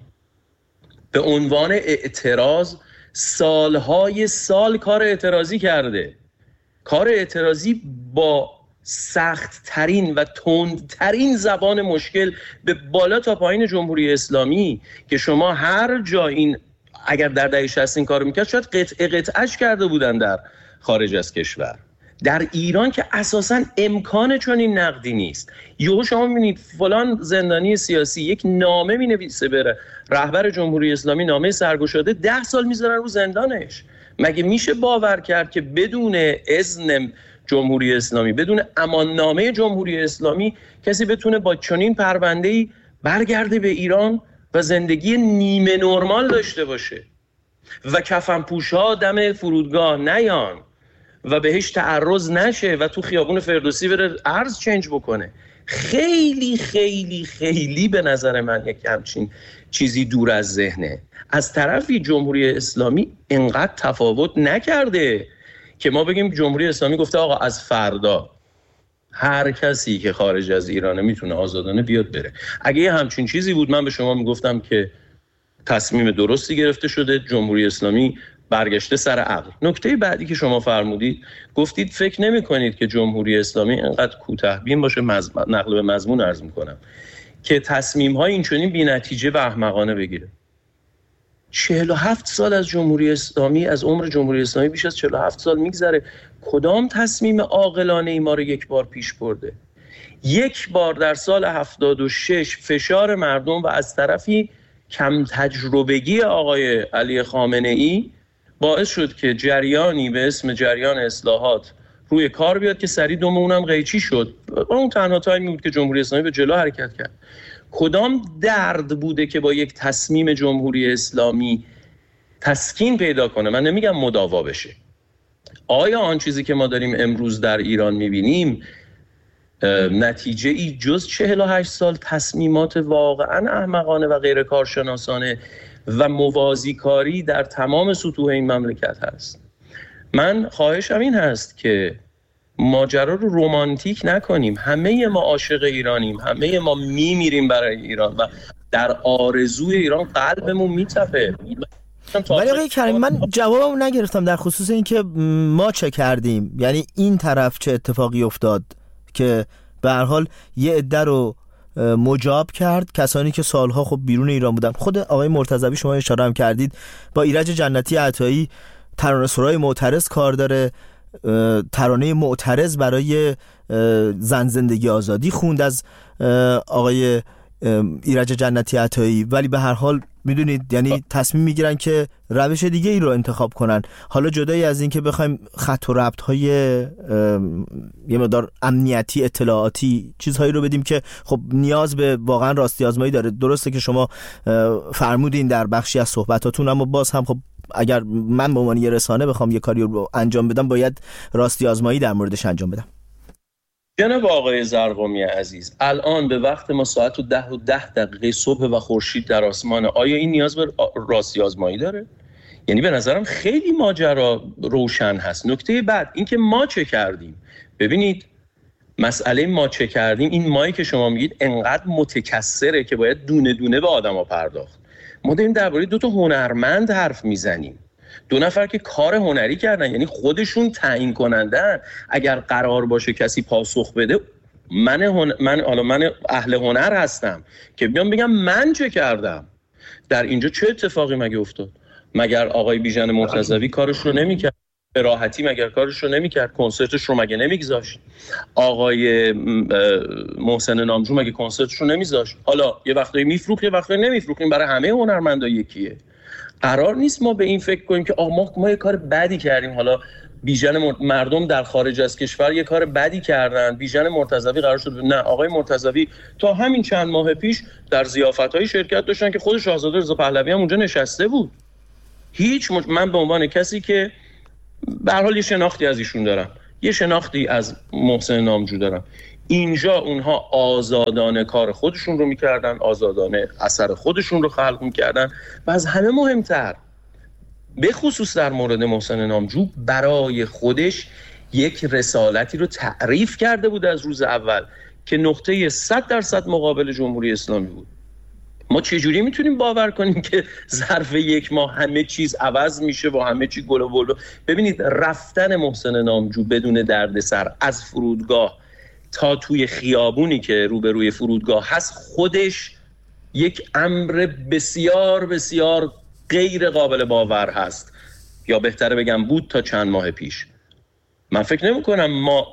به عنوان اعتراض، سالهای سال کار اعتراضی کرده. کار اعتراضی با سخت ترین و تند ترین زبان مشکل به بالا تا پایین جمهوری اسلامی که شما هر جا این اگر در دهه شصت این کارو میکرد شاید قطعه قطعش کرده بودن در خارج از کشور. در ایران که اساساً امکان چنین نقدی نیست. یهو شما میبینید فلان زندانی سیاسی یک نامه مینویسه بره رهبر جمهوری اسلامی، نامه سرگشاده، ده سال میذارن رو زندانش. مگه میشه باور کرد که بدون اذن جمهوری اسلامی، بدون اماننامه جمهوری اسلامی کسی بتونه با چنین پرونده‌ای برگرده به ایران و زندگی نیمه نرمال داشته باشه و کفنپوش‌ها دم فرودگاه نیان و بهش تعرض نشه و تو خیابون فردوسی بره ارز چنج بکنه؟ خیلی خیلی خیلی به نظر من یک همچین چیزی دور از ذهنه. از طرفی جمهوری اسلامی اینقدر تفاوت نکرده که ما بگیم جمهوری اسلامی گفته آقا از فردا هر کسی که خارج از ایرانه میتونه آزادانه بیاد بره. اگه یه همچین چیزی بود من به شما میگفتم که تصمیم درستی گرفته شده، جمهوری اسلامی برگشته سر عقل. نکته بعدی که شما فرمودید، گفتید فکر نمی کنید که جمهوری اسلامی اینقدر کوتاه‌بین باشه. مزم... نقل به مضمون عرض میکنم که تصمیم‌های اینچنین بی‌نتیجه و احمقانه بگیره. چهل و هفت سال از جمهوری اسلامی، از عمر جمهوری اسلامی بیش از چهل و هفت سال میگذره. کدام تصمیم عاقلانه ای ما رو یک بار پیش برده؟ یک بار در سال هفتاد و شش فشار مردم و از طرفی کم تجربگی آقای علی خامنه‌ای باعث شد که جریانی به اسم جریان اصلاحات روی کار بیاد که سری دوم اونم قیچی شد. اون تنها تایمی بود که جمهوری اسلامی به جلو حرکت کرد. کدام درد بوده که با یک تصمیم جمهوری اسلامی تسکین پیدا کنه؟ من نمیگم مداوا بشه. آیا آن چیزی که ما داریم امروز در ایران میبینیم نتیجه ای جز چهل و هشت سال تصمیمات واقعا احمقانه و غیر کارشناسانه و موازی کاری در تمام سطوح این مملکت هست؟ من خواهشم این هست که ماجرا رو رمانتیک نکنیم. همه ما عاشق ایرانیم، همه ما میمیریم برای ایران و در آرزوی ایران قلبمون میتپه. ولی آقای کریم من جوابم نگرفتم در خصوص این که ما چه کردیم، یعنی این طرف چه اتفاقی افتاد که به هر حال یه عده رو مجاب کرد، کسانی که سالها خب بیرون ایران بودن. خود آقای مرتضوی شما اشاره هم کردید با ایرج جنتی عطایی ترانه‌سرای معترض کار داره، ترانه معترض برای زن زندگی آزادی خوند از آقای ایرج جنتی عطایی، ولی به هر حال میدونید یعنی تصمیم میگیرن که روش دیگه ای رو انتخاب کنن. حالا جدایی از این که بخوایم خط و ربط های یه مقدار امنیتی اطلاعاتی چیزهایی رو بدیم که خب نیاز به واقعا راستی آزمایی داره. درسته که شما فرمودین در بخشی از صحبتاتون، اما باز هم خب اگر من به عنوان یه رسانه بخوام یه کاری رو انجام بدم باید راستی آزمایی در موردش انجام بدم. جناب آقای زرقامی عزیز، الان به وقت ما ساعت و ده و ده دقیقه صبح و خورشید در آسمانه. آیا این نیاز به راستی آزمایی داره؟ یعنی به نظرم خیلی ماجرا روشن هست. نکته بعد این که ما چه کردیم. ببینید مسئله ما چه کردیم، این مایی که شما میگید انقدر متکثره که باید دونه دونه به آدما پرداخت. ما داریم درباره دو تا هنرمند حرف میزنیم، دو نفر که کار هنری کردن، یعنی خودشون تعیین کنندن. اگر قرار باشه کسی پاسخ بده، من هن... من حالا من اهل هنر هستم که بیام بگم من چه کردم در اینجا. چه اتفاقی مگه افتاد؟ مگر آقای بیژن مرتضوی کارش رو نمی‌کرد؟ به راحتی مگر کارش رو نمی‌کرد؟ کنسرتش رو مگه نمی‌گذاشت؟ آقای محسن نامجو مگه کنسرتش رو نمی‌ذاشت؟ حالا یه وقتایی میفروخت یه وقتایی نمیفروخت. این برای همه هنرمندا یکیه. قرار نیست ما به این فکر کنیم که آقا ما ما یه کار بدی کردیم، حالا بیژن مردم در خارج از کشور یه کار بدی کردن، بیژن مرتضوی قرار شد. نه، آقای مرتضوی تا همین چند ماه پیش در ضیافت‌های شرکت داشتن که خود شاهزاده رضا پهلوی هم اونجا نشسته بود. هیچ مج... من به عنوان کسی که به هر حال یه شناختی از ایشون دارم، یه شناختی از محسن نامجو دارم، اینجا اونها آزادانه کار خودشون رو میکردن، آزادانه اثر خودشون رو خلق میکردن و از همه مهمتر به خصوص در مورد محسن نامجو برای خودش یک رسالتی رو تعریف کرده بود از روز اول که نقطه صد درصد مقابل جمهوری اسلامی بود. ما چجوری میتونیم باور کنیم که ظرف یک ماه همه چیز عوض میشه و همه چی گل و بلو؟ ببینید رفتن محسن نامجو بدون دردسر از فرودگاه تا توی خیابونی که روبروی فرودگاه هست خودش یک امر بسیار بسیار غیر قابل باور هست، یا بهتره بگم بود تا چند ماه پیش. من فکر نمی کنم ما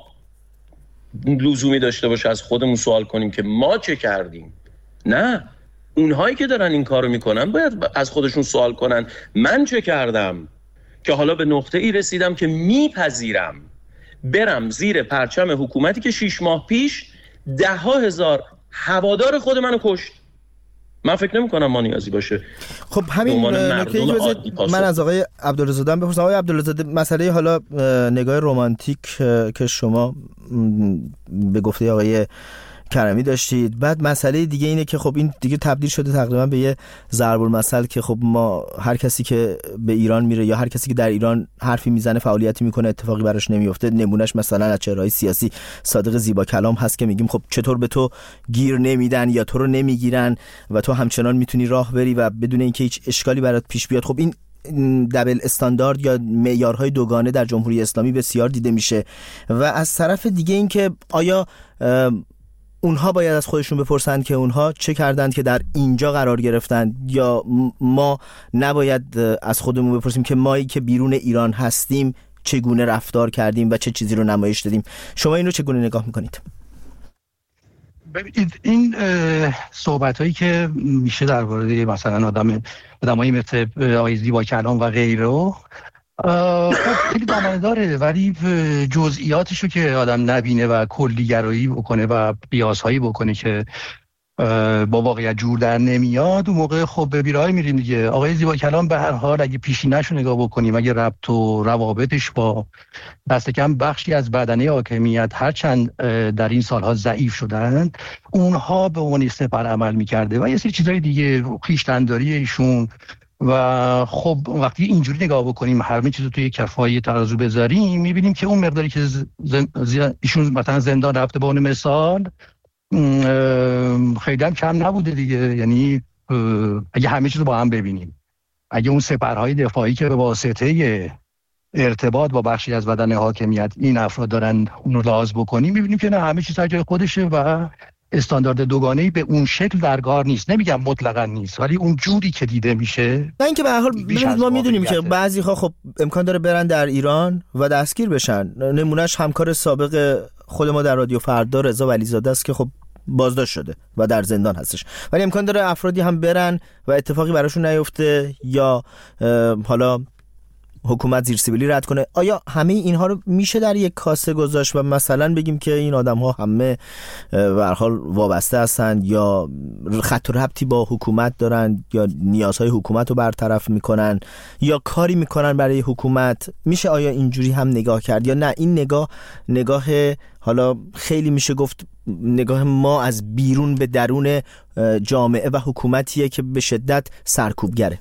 لزومی داشته باشه از خودمون سوال کنیم که ما چه کردیم. نه، اونهایی که دارن این کارو میکنن باید از خودشون سوال کنن من چه کردم که حالا به نقطه ای رسیدم که میپذیرم برم زیر پرچم حکومتی که شیش ماه پیش ده ها هزار هوادار خود منو کشت. من فکر نمی کنم ما نیازی باشه. خب همین نکته ای که من از آقای عبدالرضا بپرسم. آقای عبدالرضا، مسئله حالا نگاه رمانتیک که شما به گفته آقای کرمی داشتید، بعد مسئله دیگه اینه که خب این دیگه تبدیل شده تقریبا به یه ضرب المثل که خب ما هر کسی که به ایران میره یا هر کسی که در ایران حرفی میزنه فعالیتی میکنه اتفاقی براش نمیفته. نمونهش مثلا از چهره‌های سیاسی صادق زیبا کلام هست که میگیم خب چطور به تو گیر نمیدن یا تو رو نمیگیرن و تو همچنان میتونی راه بری و بدون اینکه هیچ اشکالی برات پیش بیاد. خب این دبل استاندارد یا معیارهای دوگانه در جمهوری اسلامی بسیار دیده میشه. و از طرف دیگه این که آیا اونها باید از خودشون بپرسند که اونها چه کردند که در اینجا قرار گرفتند، یا ما نباید از خودمون بپرسیم که مایی که بیرون ایران هستیم چگونه رفتار کردیم و چه چیزی رو نمایش دادیم. شما این رو چگونه نگاه میکنید؟ ببینید این صحبت هایی که میشه در مورد مثلا آدم آدمایی مثل آقای زیبا کلام و غیره خیلی دامنه داره، ولی جزئیاتشو که آدم نبینه و کلیگرایی بکنه و قیاسهایی بکنه که با واقعیت جور در نمیاد، اون موقع خب به بیراهی میریم دیگه. آقای زیبا کلام به هر حال اگه پیشینه‌شو نگاه بکنیم، اگه ربط و روابطش با دست کم بخشی از بدنه حاکمیت هرچند در این سالها ضعیف شدن، اونها به عنوان سپر عمل میکرده و یه سری چیزای دیگه، خویشتن‌داری ایشون. و خب وقتی اینجوری نگاه بکنیم، همه چیز رو توی کفای ترازو بذاریم، میبینیم که اون مقداری که زن... ایشون مثلا زندان رفته به اون مثال خیلی هم کم نبوده دیگه. یعنی اگه همه چیز رو با هم ببینیم، اگه اون سپرهای دفاعی که به واسطه ارتباط با بخشی از بدن حاکمیت این افراد دارن اون رو لحاظ بکنیم، میبینیم که نه، همه چیز در جای خودشه و استاندارد دوگانه‌ای به اون شکل در کار نیست. نمیگم مطلقاً نیست، ولی اون جوری که دیده میشه. نه اینکه به هر حال ما میدونیم که بعضی‌ها خب امکان داره برن در ایران و دستگیر بشن. نمونهش همکار سابق خود ما در رادیو فردا رضا ولیزاده است که خب بازداشت شده و در زندان هستش، ولی امکان داره افرادی هم برن و اتفاقی براشون نیفته یا حالا حکومت زیر سیبیلی رد کنه. آیا همه اینها رو میشه در یک کاسه گذاشت و مثلا بگیم که این آدم ها همه به هر حال وابسته هستند یا خط و ربطی با حکومت دارن یا نیازهای حکومت رو برطرف میکنن یا کاری میکنن برای حکومت؟ میشه آیا اینجوری هم نگاه کرد یا نه این نگاه نگاه حالا خیلی میشه گفت نگاه ما از بیرون به درون جامعه و حکومتیه که به شدت سرکوبگره؟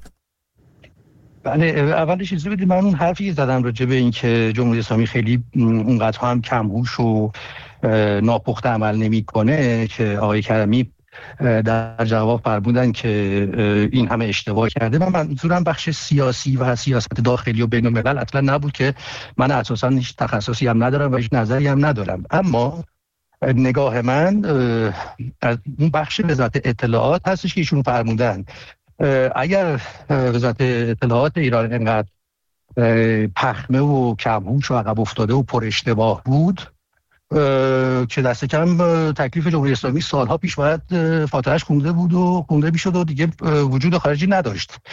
بله، اولش چیزی بدید، من اون حرفی زدم راجع به این که جمهوری اسلامی خیلی اونقدر هم کمهوش و ناپخته عمل نمیکنه که آقای کرمی در جواب فرمودن که این همه اشتباه کرده. من منظورم بخش سیاسی و سیاست داخلی و بین الملل اصلا نبود که من اساسا هیچ تخصصی هم ندارم و هیچ نظری هم ندارم، اما نگاه من از اون بخش وزارت اطلاعات هستش که ایشون فرمودن اگر وزارت اطلاعات ایران اینقدر پخمه و کمهوش و عقب افتاده و پر اشتباه بود که دست کم تکلیف جمهوری اسلامی سالها پیش باید فاتحه‌اش خونده بود و خونده میشد و دیگه وجود خارجی نداشت.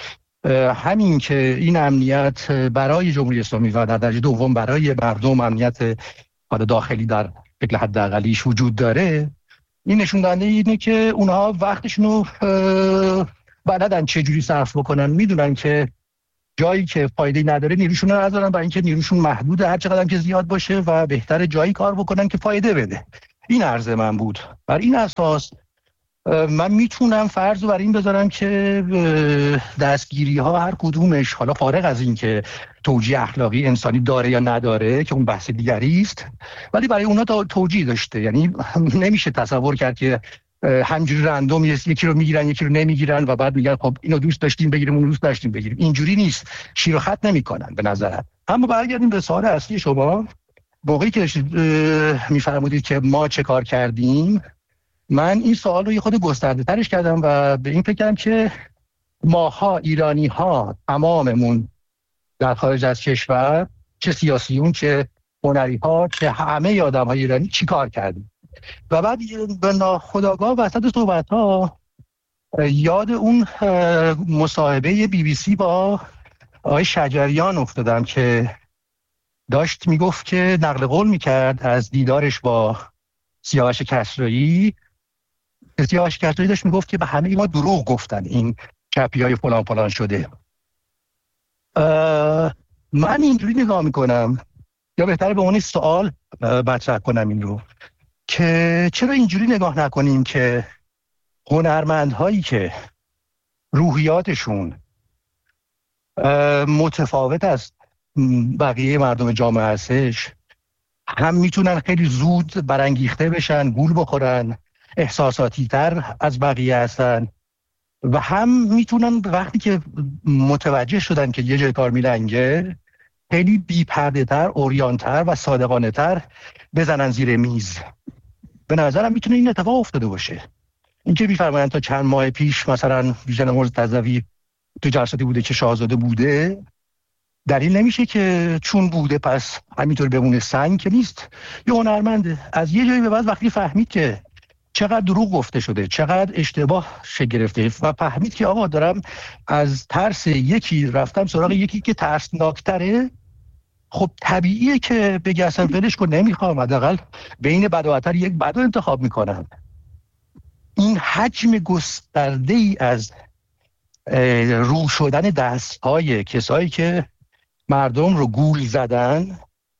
همین که این امنیت برای جمهوری اسلامی و در درجه دوم برای مردم امنیت داخلی در شکل حداقلیش وجود داره، این نشون دهنده اینه که اونها وقتشونو بلدن چه جوری صرف بکنن، میدونن که جایی که فایده نداره نیروشون رو نذارن، برای اینکه نیروشون محدوده، هر چقدر که زیاد باشه و بهتره جایی کار بکنن که فایده بده. این عرض من بود. بر این اساس من میتونم فرض رو بر این بذارم که دستگیری ها هر کدومش، حالا فارغ از این که توجیه اخلاقی انسانی داره یا نداره که اون بحث دیگری است، ولی برای اونا توجیه داشته. یعنی نمیشه تصور کرد که همجوری رندوم یکی رو میگیرن یکی رو نمیگیرن و بعد میگن خب اینو دوست داشتیم بگیریم اون دوست داشتیم بگیریم. اینجوری نیست، شیر و خط نمیکنن به نظرم. اما برگردیم به سوال اصلی شما، موقعی که میفرمودید که ما چه کار کردیم، من این سوال رو یه خود گسترده ترش کردم و به این فکر کردم که ماها ایرانی ها تماممون در خارج از کشور، چه سیاسیون چه هنری ها چه همه آدم های ایرانی چی کار کردیم. و بعد به ناخودآگاه وسط صحبت ها یاد اون مصاحبه بی بی سی با آقای شجریان افتادم که داشت میگفت که نقل قول میکرد از دیدارش با سیاوش کسرایی. سیاوش کسرایی داشت میگفت که به همه ما دروغ گفتن، این چپی های فلان فلان شده. من اینجوری نگاه میکنم، یا بهتره به اون سوال مطرح کنم این رو، که چرا اینجوری نگاه نکنیم که هنرمندهایی که روحیاتشون متفاوت از بقیه مردم جامعه هستش، هم میتونن خیلی زود برانگیخته بشن، گول بخورن، احساساتی تر از بقیه هستن، و هم میتونن وقتی که متوجه شدن که یه جای کار میلنگه خیلی بی پرده تر، اوریان تر و صادقانه تر بزنن زیر میز. به نظرم میتونه این اتفاق افتاده باشه. این که میفرمایند تا چند ماه پیش مثلا ویژن مرتضوی تو جلساتی بوده که شاهزاده بوده، دلیل نمیشه که چون بوده پس همینطور بمونه. سنگ که نیست. یه هنرمنده از یه جایی به بعد وقتی فهمید که چقدر دروغ گفته شده، چقدر اشتباه شکل گرفته و فهمید که آقا دارم از ترس یکی رفتم سراغ یکی که ترسناکتره، خب طبیعیه که بگه اصلا ولش کن نمیخوام، حداقل بین بد و بدتر یک بد رو انتخاب میکنم. این حجم گسترده ای از رو شدن دستهای کسایی که مردم رو گول زدن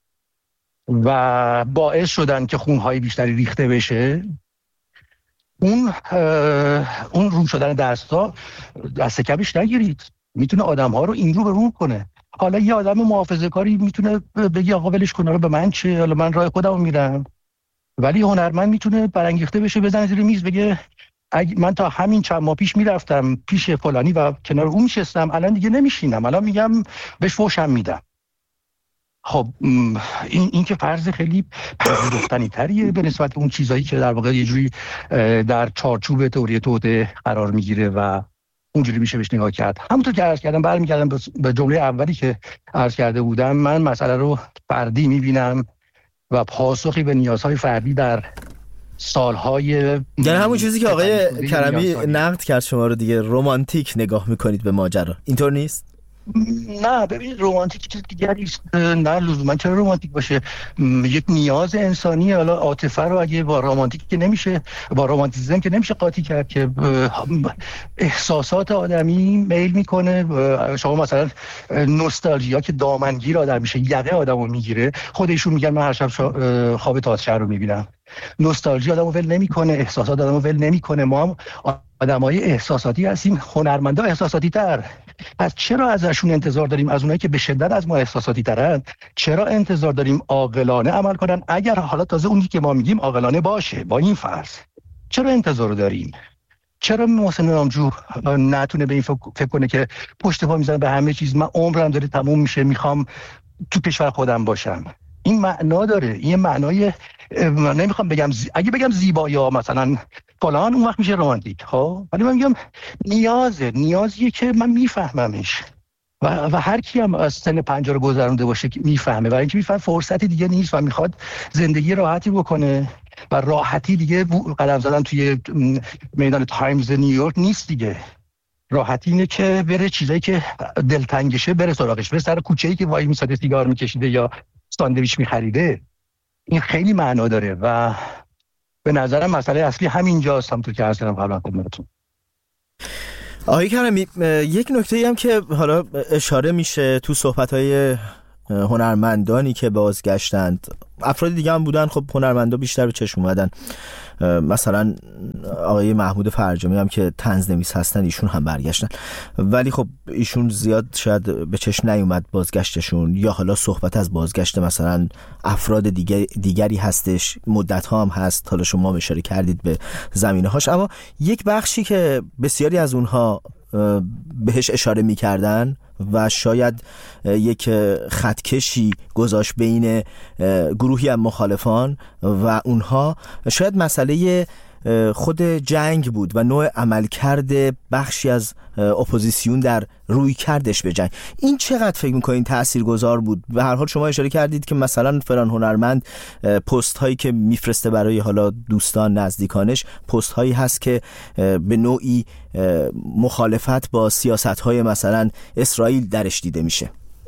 و باعث شدن که خونهای بیشتری ریخته بشه، اون اون رو شدن دستها دست کمش نگیرید، میتونه آدم‌ها رو این رو به رو کنه. حالا یه آدم محافظه‌کاری میتونه بگه آقا ولش کن، حالا به من چه، حالا من راه خودم میرم. ولی هنرمند میتونه برانگیخته بشه، بزنه زیر میز بگه اگه من تا همین چند ماه پیش میرفتم پیش فلانی و کنار اون میشستم، الان دیگه نمیشینم، الان میگم بهش فوشم میدم. خب این این که فرض خیلی پذیرفتنی تریه به نسبت اون چیزایی که در واقع یه جوری در چارچوب تئوری توده قرار میگیره و اونجوری میشه بهش نگاه کرد. همونطور که عرض کردم، برمیگردم به جمله اولی که عرض کرده بودم، من مسئله رو فردی میبینم و پاسخی به نیازهای فردی در سالهای، یعنی همون چیزی که آقای کرمی نقد کرد شما رو دیگه، رمانتیک نگاه میکنید به ماجرا، اینطور نیست؟ نه ببین، رمانتیک چیز دیگری است. نه لزوما چرا رمانتیک باشه، یک نیاز انسانیه. حالا عاطفه رو اگه با رمانتیک که نمیشه، با رمانتیسم که نمیشه قاطی کرد، که احساسات آدمی میل میکنه. شما مثلا نوستالژیا که دامنگیر آدم میشه، یقه آدمو میگیره، خودشون میگن من هر شب خواب تئاتر رو میبینم. نوستالژی آدمو ول نمیکنه، احساسات آدمو ول نمیکنه. ما هم آدمای احساساتی هستیم، هنرمندا احساساتی تر. پس چرا ازشون انتظار داریم، از اونایی که به شدت از ما احساساتی ترن، چرا انتظار داریم عاقلانه عمل کنن؟ اگر حالا تازه اونی که ما میگیم عاقلانه باشه، با این فرض چرا انتظار داریم؟ چرا محسن نامجو نتونه به این فکر کنه که پشت پا میزنه به همه چیز، من عمرم داره تموم میشه، میخوام تو کشور خودم باشم؟ این معنا داره، این معنای نمیخوام بگم زی... اگه بگم زیبا یا مثلا فلان اون وقت میشه رمانتیک. خب ولی من میگم نیازه، نیازیه که من میفهممش و, و هر کی هم از سن پنجاه رو گذرونده باشه که میفهمه، و اینکه میفهمه فرصتی دیگه نیست و میخواد زندگی راحتی بکنه و راحتی دیگه قدم زدن توی میدان تایمز نیویورک نیست دیگه. راحتی اینه که بره چیزایی که دلتنگشه بره سراغش، بره سر کوچه‌ای که وای میساده سیگار میکشیده یا ساندویچ میخریده. این خیلی معنا داره و به نظرم مسئله اصلی همینجاست، همونطور که عرض کردم قبلا خدمتتون. آقای کرمی، یک نکته‌ای هم که حالا اشاره میشه تو صحبت‌های هنرمندانی که بازگشتند، افراد دیگه هم بودن، خب هنرمندا بیشتر به چشم اومدن، مثلا آقای محمود فرجامی هم که طنزنویس هستن ایشون هم برگشتن، ولی خب ایشون زیاد شاید به چشم نیومد بازگشتشون، یا حالا صحبت از بازگشت مثلا افراد دیگر دیگری هستش، مدت ها هم هست، حالا شما اشاره کردید به زمینه هاش، اما یک بخشی که بسیاری از اونها بهش اشاره میکردن و شاید یک خطکشی گذاشت بین گروهی از مخالفان و اونها، شاید مسئله خود جنگ بود و نوع عملکرد بخشی از اپوزیسیون در روی کردش به جنگ. این چقدر فکر میکنین تاثیرگذار بود؟ به هر حال شما اشاره کردید که مثلا فلان هنرمند پست هایی که میفرسته برای حالا دوستان نزدیکانش پست هایی هست که به نوعی مخالفت با سیاست های مثلا اسرائیل درش دیده میشه.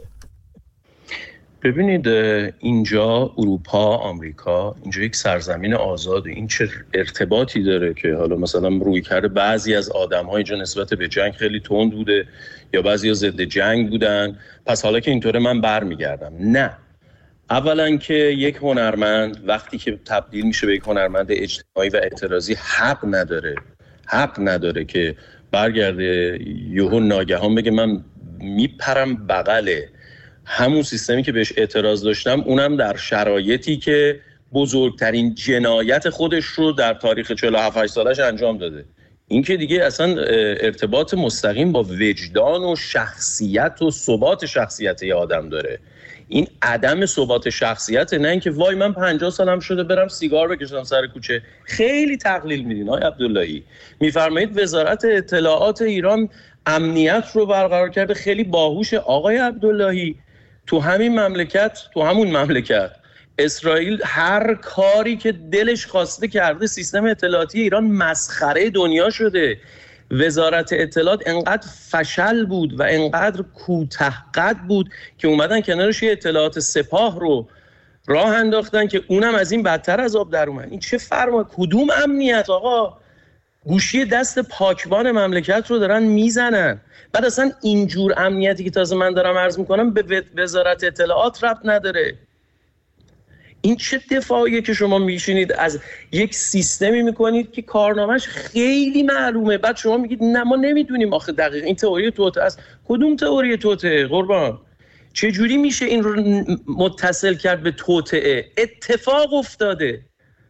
ببینید اینجا اروپا، آمریکا، اینجا یک سرزمین آزاده. این چه ارتباطی داره که حالا مثلا روی کرده بعضی از آدم‌ها اینجا نسبت به جنگ خیلی تند بوده یا بعضی ها ضد جنگ بودن، پس حالا که اینطوره من برمیگردم؟ نه. اولا که یک هنرمند وقتی که تبدیل میشه به یک هنرمند اجتماعی و اعتراضی حق نداره حق نداره که برگرده یهو ناگهان بگه من میپرم بغله همون سیستمی که بهش اعتراض داشتم، اونم در شرایطی که بزرگترین جنایت خودش رو در تاریخ چهل و هفت سالش انجام داده. این که دیگه اصلا ارتباط مستقیم با وجدان و شخصیت و ثبات شخصیت یه آدم داره. این عدم ثبات شخصیت، نه اینکه وای من پنجاه سالم شده برم سیگار بکشم سر کوچه. خیلی تقلیل میدین آقای عبداللهی. میفرمایید وزارت اطلاعات ایران امنیت رو برقرار کرده، خیلی باهوشه. آقای عبداللهی تو همین مملکت تو همون مملکت اسرائیل هر کاری که دلش خواسته کرده. سیستم اطلاعاتی ایران مسخره دنیا شده. وزارت اطلاعات انقدر فشل بود و انقدر کوتاه‌قد بود که اومدن کنارش اطلاعات سپاه رو راه انداختن که اونم از این بدتر از آب در اومد. این چه فرما کدوم امنیت آقا؟ گوشی دست پاکبان مملکت رو دارن میزنن. بعد اصلا اینجور امنیتی که تازه من دارم عرض میکنم به وزارت اطلاعات ربط نداره. این چه دفاعیه که شما میشینید از یک سیستمی میکنید که کارنامهش خیلی معلومه، بعد شما میگید نه ما نمیدونیم آخه دقیق این تئوری توطئه است. کدوم تئوری توطئه قربان؟ چه جوری میشه این رو متصل کرد به توطئه؟ اتفاق افتاده.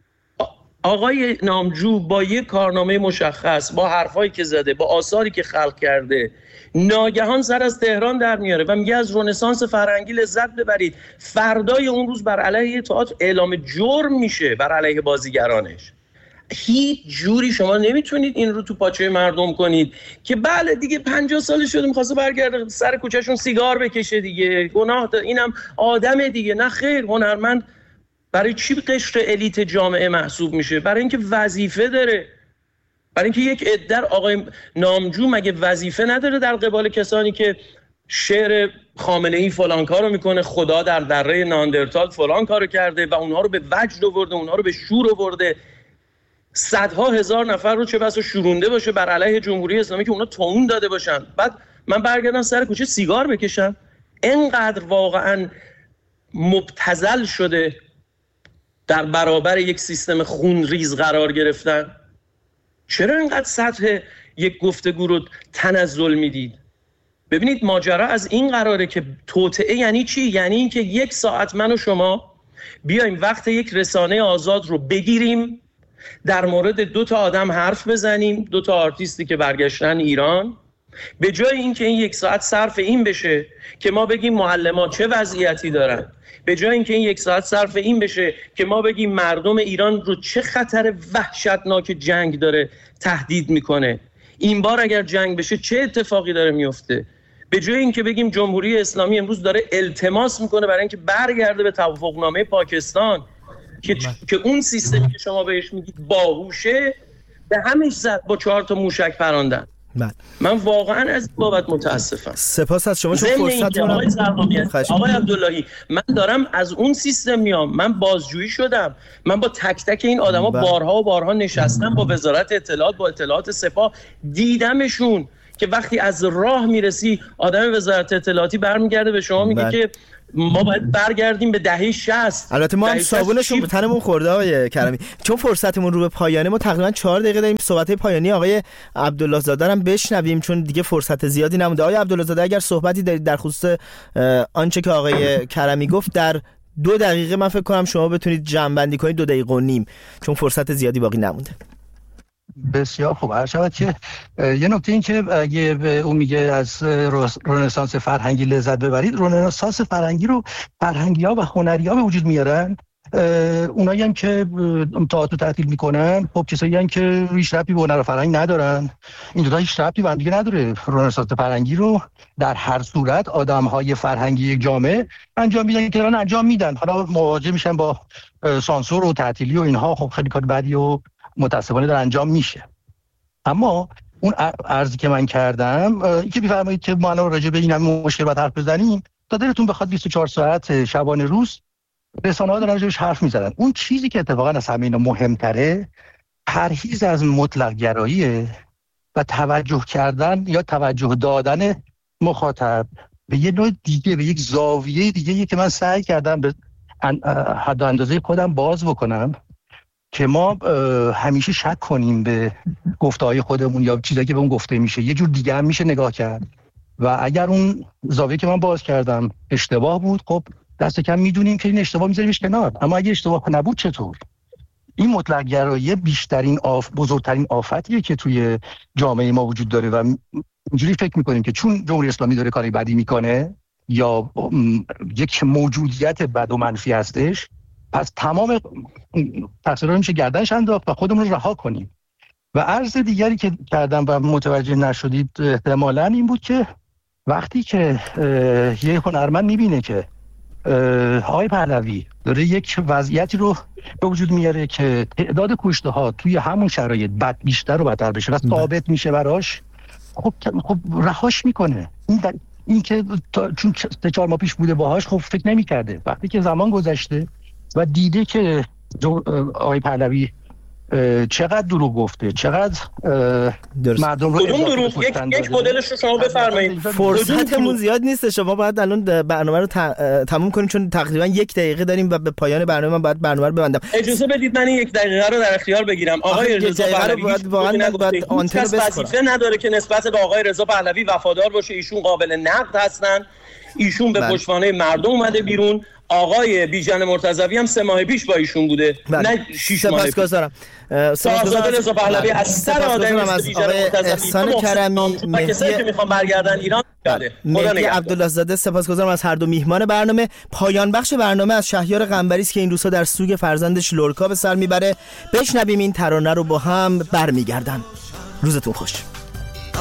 آقای نامجو با یک کارنامه مشخص، با حرفایی که زده، با آثاری که خلق کرده، ناگهان سر از تهران در میاره و میگه از رنسانس فرهنگی لذت ببرید. فردای اون روز بر علیه تئاتر اعلام جرم میشه، بر علیه بازیگرانش. هیچ جوری شما نمیتونید این رو تو پاچه مردم کنید که بله دیگه پنجاه سال شده میخواسته برگرده سر کوچهشون سیگار بکشه دیگه، گناه داره، اینم آدم دیگه. نه خیر، هنرمند برای چی قشر الیت جامعه محسوب میشه؟ برای اینکه وظیفه داره. برای اینکه یک عده آقای نامجو مگه وظیفه نداره در قبال کسانی که شعر خامنه‌ای فلان کارو میکنه، خدا در دره ناندرتال فلان کارو کرده و اونها رو به وجد آورده، اونها رو به شور آورده، صدها هزار نفر رو چه بسا شورونده باشه بر علیه جمهوری اسلامی که اونا توهین داده باشن، بعد من برگردم سر کوچه سیگار بکشم؟ اینقدر واقعا مبتذل شده در برابر یک سیستم خونریز قرار گرفتن. چرا اینقدر سطح یک گفتگو رو تنزل میدید؟ ببینید ماجرا از این قراره که توطئه یعنی چی؟ یعنی این که یک ساعت من و شما بیایم وقت یک رسانه آزاد رو بگیریم، در مورد دو تا آدم حرف بزنیم، دو تا آرتیستی که برگشتن ایران، به جای اینکه این یک ساعت صرف این بشه که ما بگیم معلمان چه وضعیتی دارن، به جای اینکه این یک ساعت صرف این بشه که ما بگیم مردم ایران رو چه خطر وحشتناک جنگ داره تهدید میکنه، این بار اگر جنگ بشه چه اتفاقی داره میفته، به جای اینکه بگیم جمهوری اسلامی امروز داره التماس میکنه برای اینکه برگرده به توافقنامه پاکستان که که اون سیستمی که شما بهش میگید باهوشه، به همش زد با چهار تا موشک پراندن. بله. من واقعا از بابت متاسفم. سپاس از شما. چون فرصتتون آقای زرقامی، آقای عبداللهی، من دارم از اون سیستم میام، من بازجویی شدم، من با تک تک این آدما بارها و بارها نشستم، با وزارت اطلاعات، با اطلاعات سپاه دیدمشون که وقتی از راه میرسی آدم وزارت اطلاعاتی برمیگرده به شما میگه که ما باید برگردیم به دهه شصت. البته ما هم صابونشون به تنمون خورده آقای کرمی. چون فرصتمون رو به پایانه، ما تقریبا چهار دقیقه داریم صحبت پایانی آقای عبدالله زاده هم بشنویم چون دیگه فرصت زیادی نمونده. آقای عبدالله زاده اگر صحبتی دارید در خصوص آنچه که آقای کرمی گفت در دو دقیقه من فکر کنم شما بتونید جمع بندی کنید، دو دقیقه و نیم، چون فرصت زیادی باقی نمونده. بسیار خوب. هر شود که یه نکته این که اگه اون میگه از رنسانس فرهنگی لذت ببرید، رنسانس فرهنگی رو فرهنگی‌ها و هنری‌ها به وجود میارن. اونایی هم که تئاتر تعطیل میکنن، خب کسایی هم که هیچ ربطی به هنر و فرهنگ ندارن. این دو تا هیچ ربطی به هم دیگه نداره. رنسانس فرهنگی رو در هر صورت آدم‌های فرهنگی یک جامعه انجام میدن که انجام میدن. حالا مواجه میشن با سانسور و تعطیلی و اینها، خب خیلی کار بدی و متاسفانه در انجام میشه. اما اون عرضی که من کردم، این که بفرمایید که ما الان راجع به این همه مشکل باید حرف بزنیم، تا دلتون بخواد بیست و چهار ساعت شبانه روز رسانه‌ها دارن راجعش حرف میزنن. اون چیزی که اتفاقا از همه اینا مهمتره، پرهیز از مطلق گراییه و توجه کردن یا توجه دادن مخاطب به یه نوع دیگه، به یک زاویه دیگه که من سعی کردم به حد و اندازه خودم باز بکنم که ما همیشه شک کنیم به گفته‌های خودمون یا چیزایی که به اون گفته میشه. یه جور دیگه هم میشه نگاه کرد و اگر اون زاویه که من باز کردم اشتباه بود، خب دست کم میدونیم که این اشتباه میذاریمش کنار. اما اگه اشتباه نبود چطور؟ این مطلق گرایی بیشترین آف بزرگترین آفتیه که توی جامعه ما وجود داره و اینجوری فکر میکنیم که چون جمهوری اسلامی داره کاری بدی میکنه یا یک موجودیت بد و منفی هستش، پس تمام تقصیرها رو میشه گردنش انداخت و خودمون رو رها کنیم. و عرض دیگری که کردم و متوجه نشدید احتمالاً این بود که وقتی که یه هنرمند میبینه که آقای پهلوی داره یک وضعیتی رو به وجود میاره که تعداد کشته ها توی همون شرایط بد بیشتر و بدتر بشه و ثابت میشه براش، خب خب رهاش میکنه. این در... این که چون سه چهار ماه پیش بوده باهاش، خب فکر نمی‌کرده. وقتی که زمان گذشته و دیده که آقای پهلوی چقدر دروغ گفته، چقدر مردم رو کدوم دروغ، یک یک مدلش رو شما بفرمایید. فرصتمون زیاد نیست، شما باید الان برنامه رو تموم کنیم چون تقریبا یک دقیقه داریم و به پایان برنامه من باید برنامه رو ببندم. اجازه بدید من یک دقیقه رو در اختیار بگیرم. آقای رضا پهلوی واقعا باید آنتن رو وظیفه نداره که نسبت به آقای رضا پهلوی وفادار باشه. ایشون قابل نقد هستن، ایشون به پشتوانه مردم اومده بیرون. آقای بیژن مرتضوی هم سه ماه پیش با ایشون بوده، نه شش ماه پیش. سپاسگزارم. شاهزاده رضا پهلوی از سر آدم مثل بیژن مرتضوی، احسان کرمی، کسایی که میخوان برگردن ایران. مهدی عبدالله زاده، سپاسگزارم از هر دو میهمان برنامه. پایان بخش برنامه از شهریار قنبری است که این روزها در سوگ فرزندش لورکا به سر میبره. بشنویم این ترانه رو با هم، برمیگردن. روزتون خوش.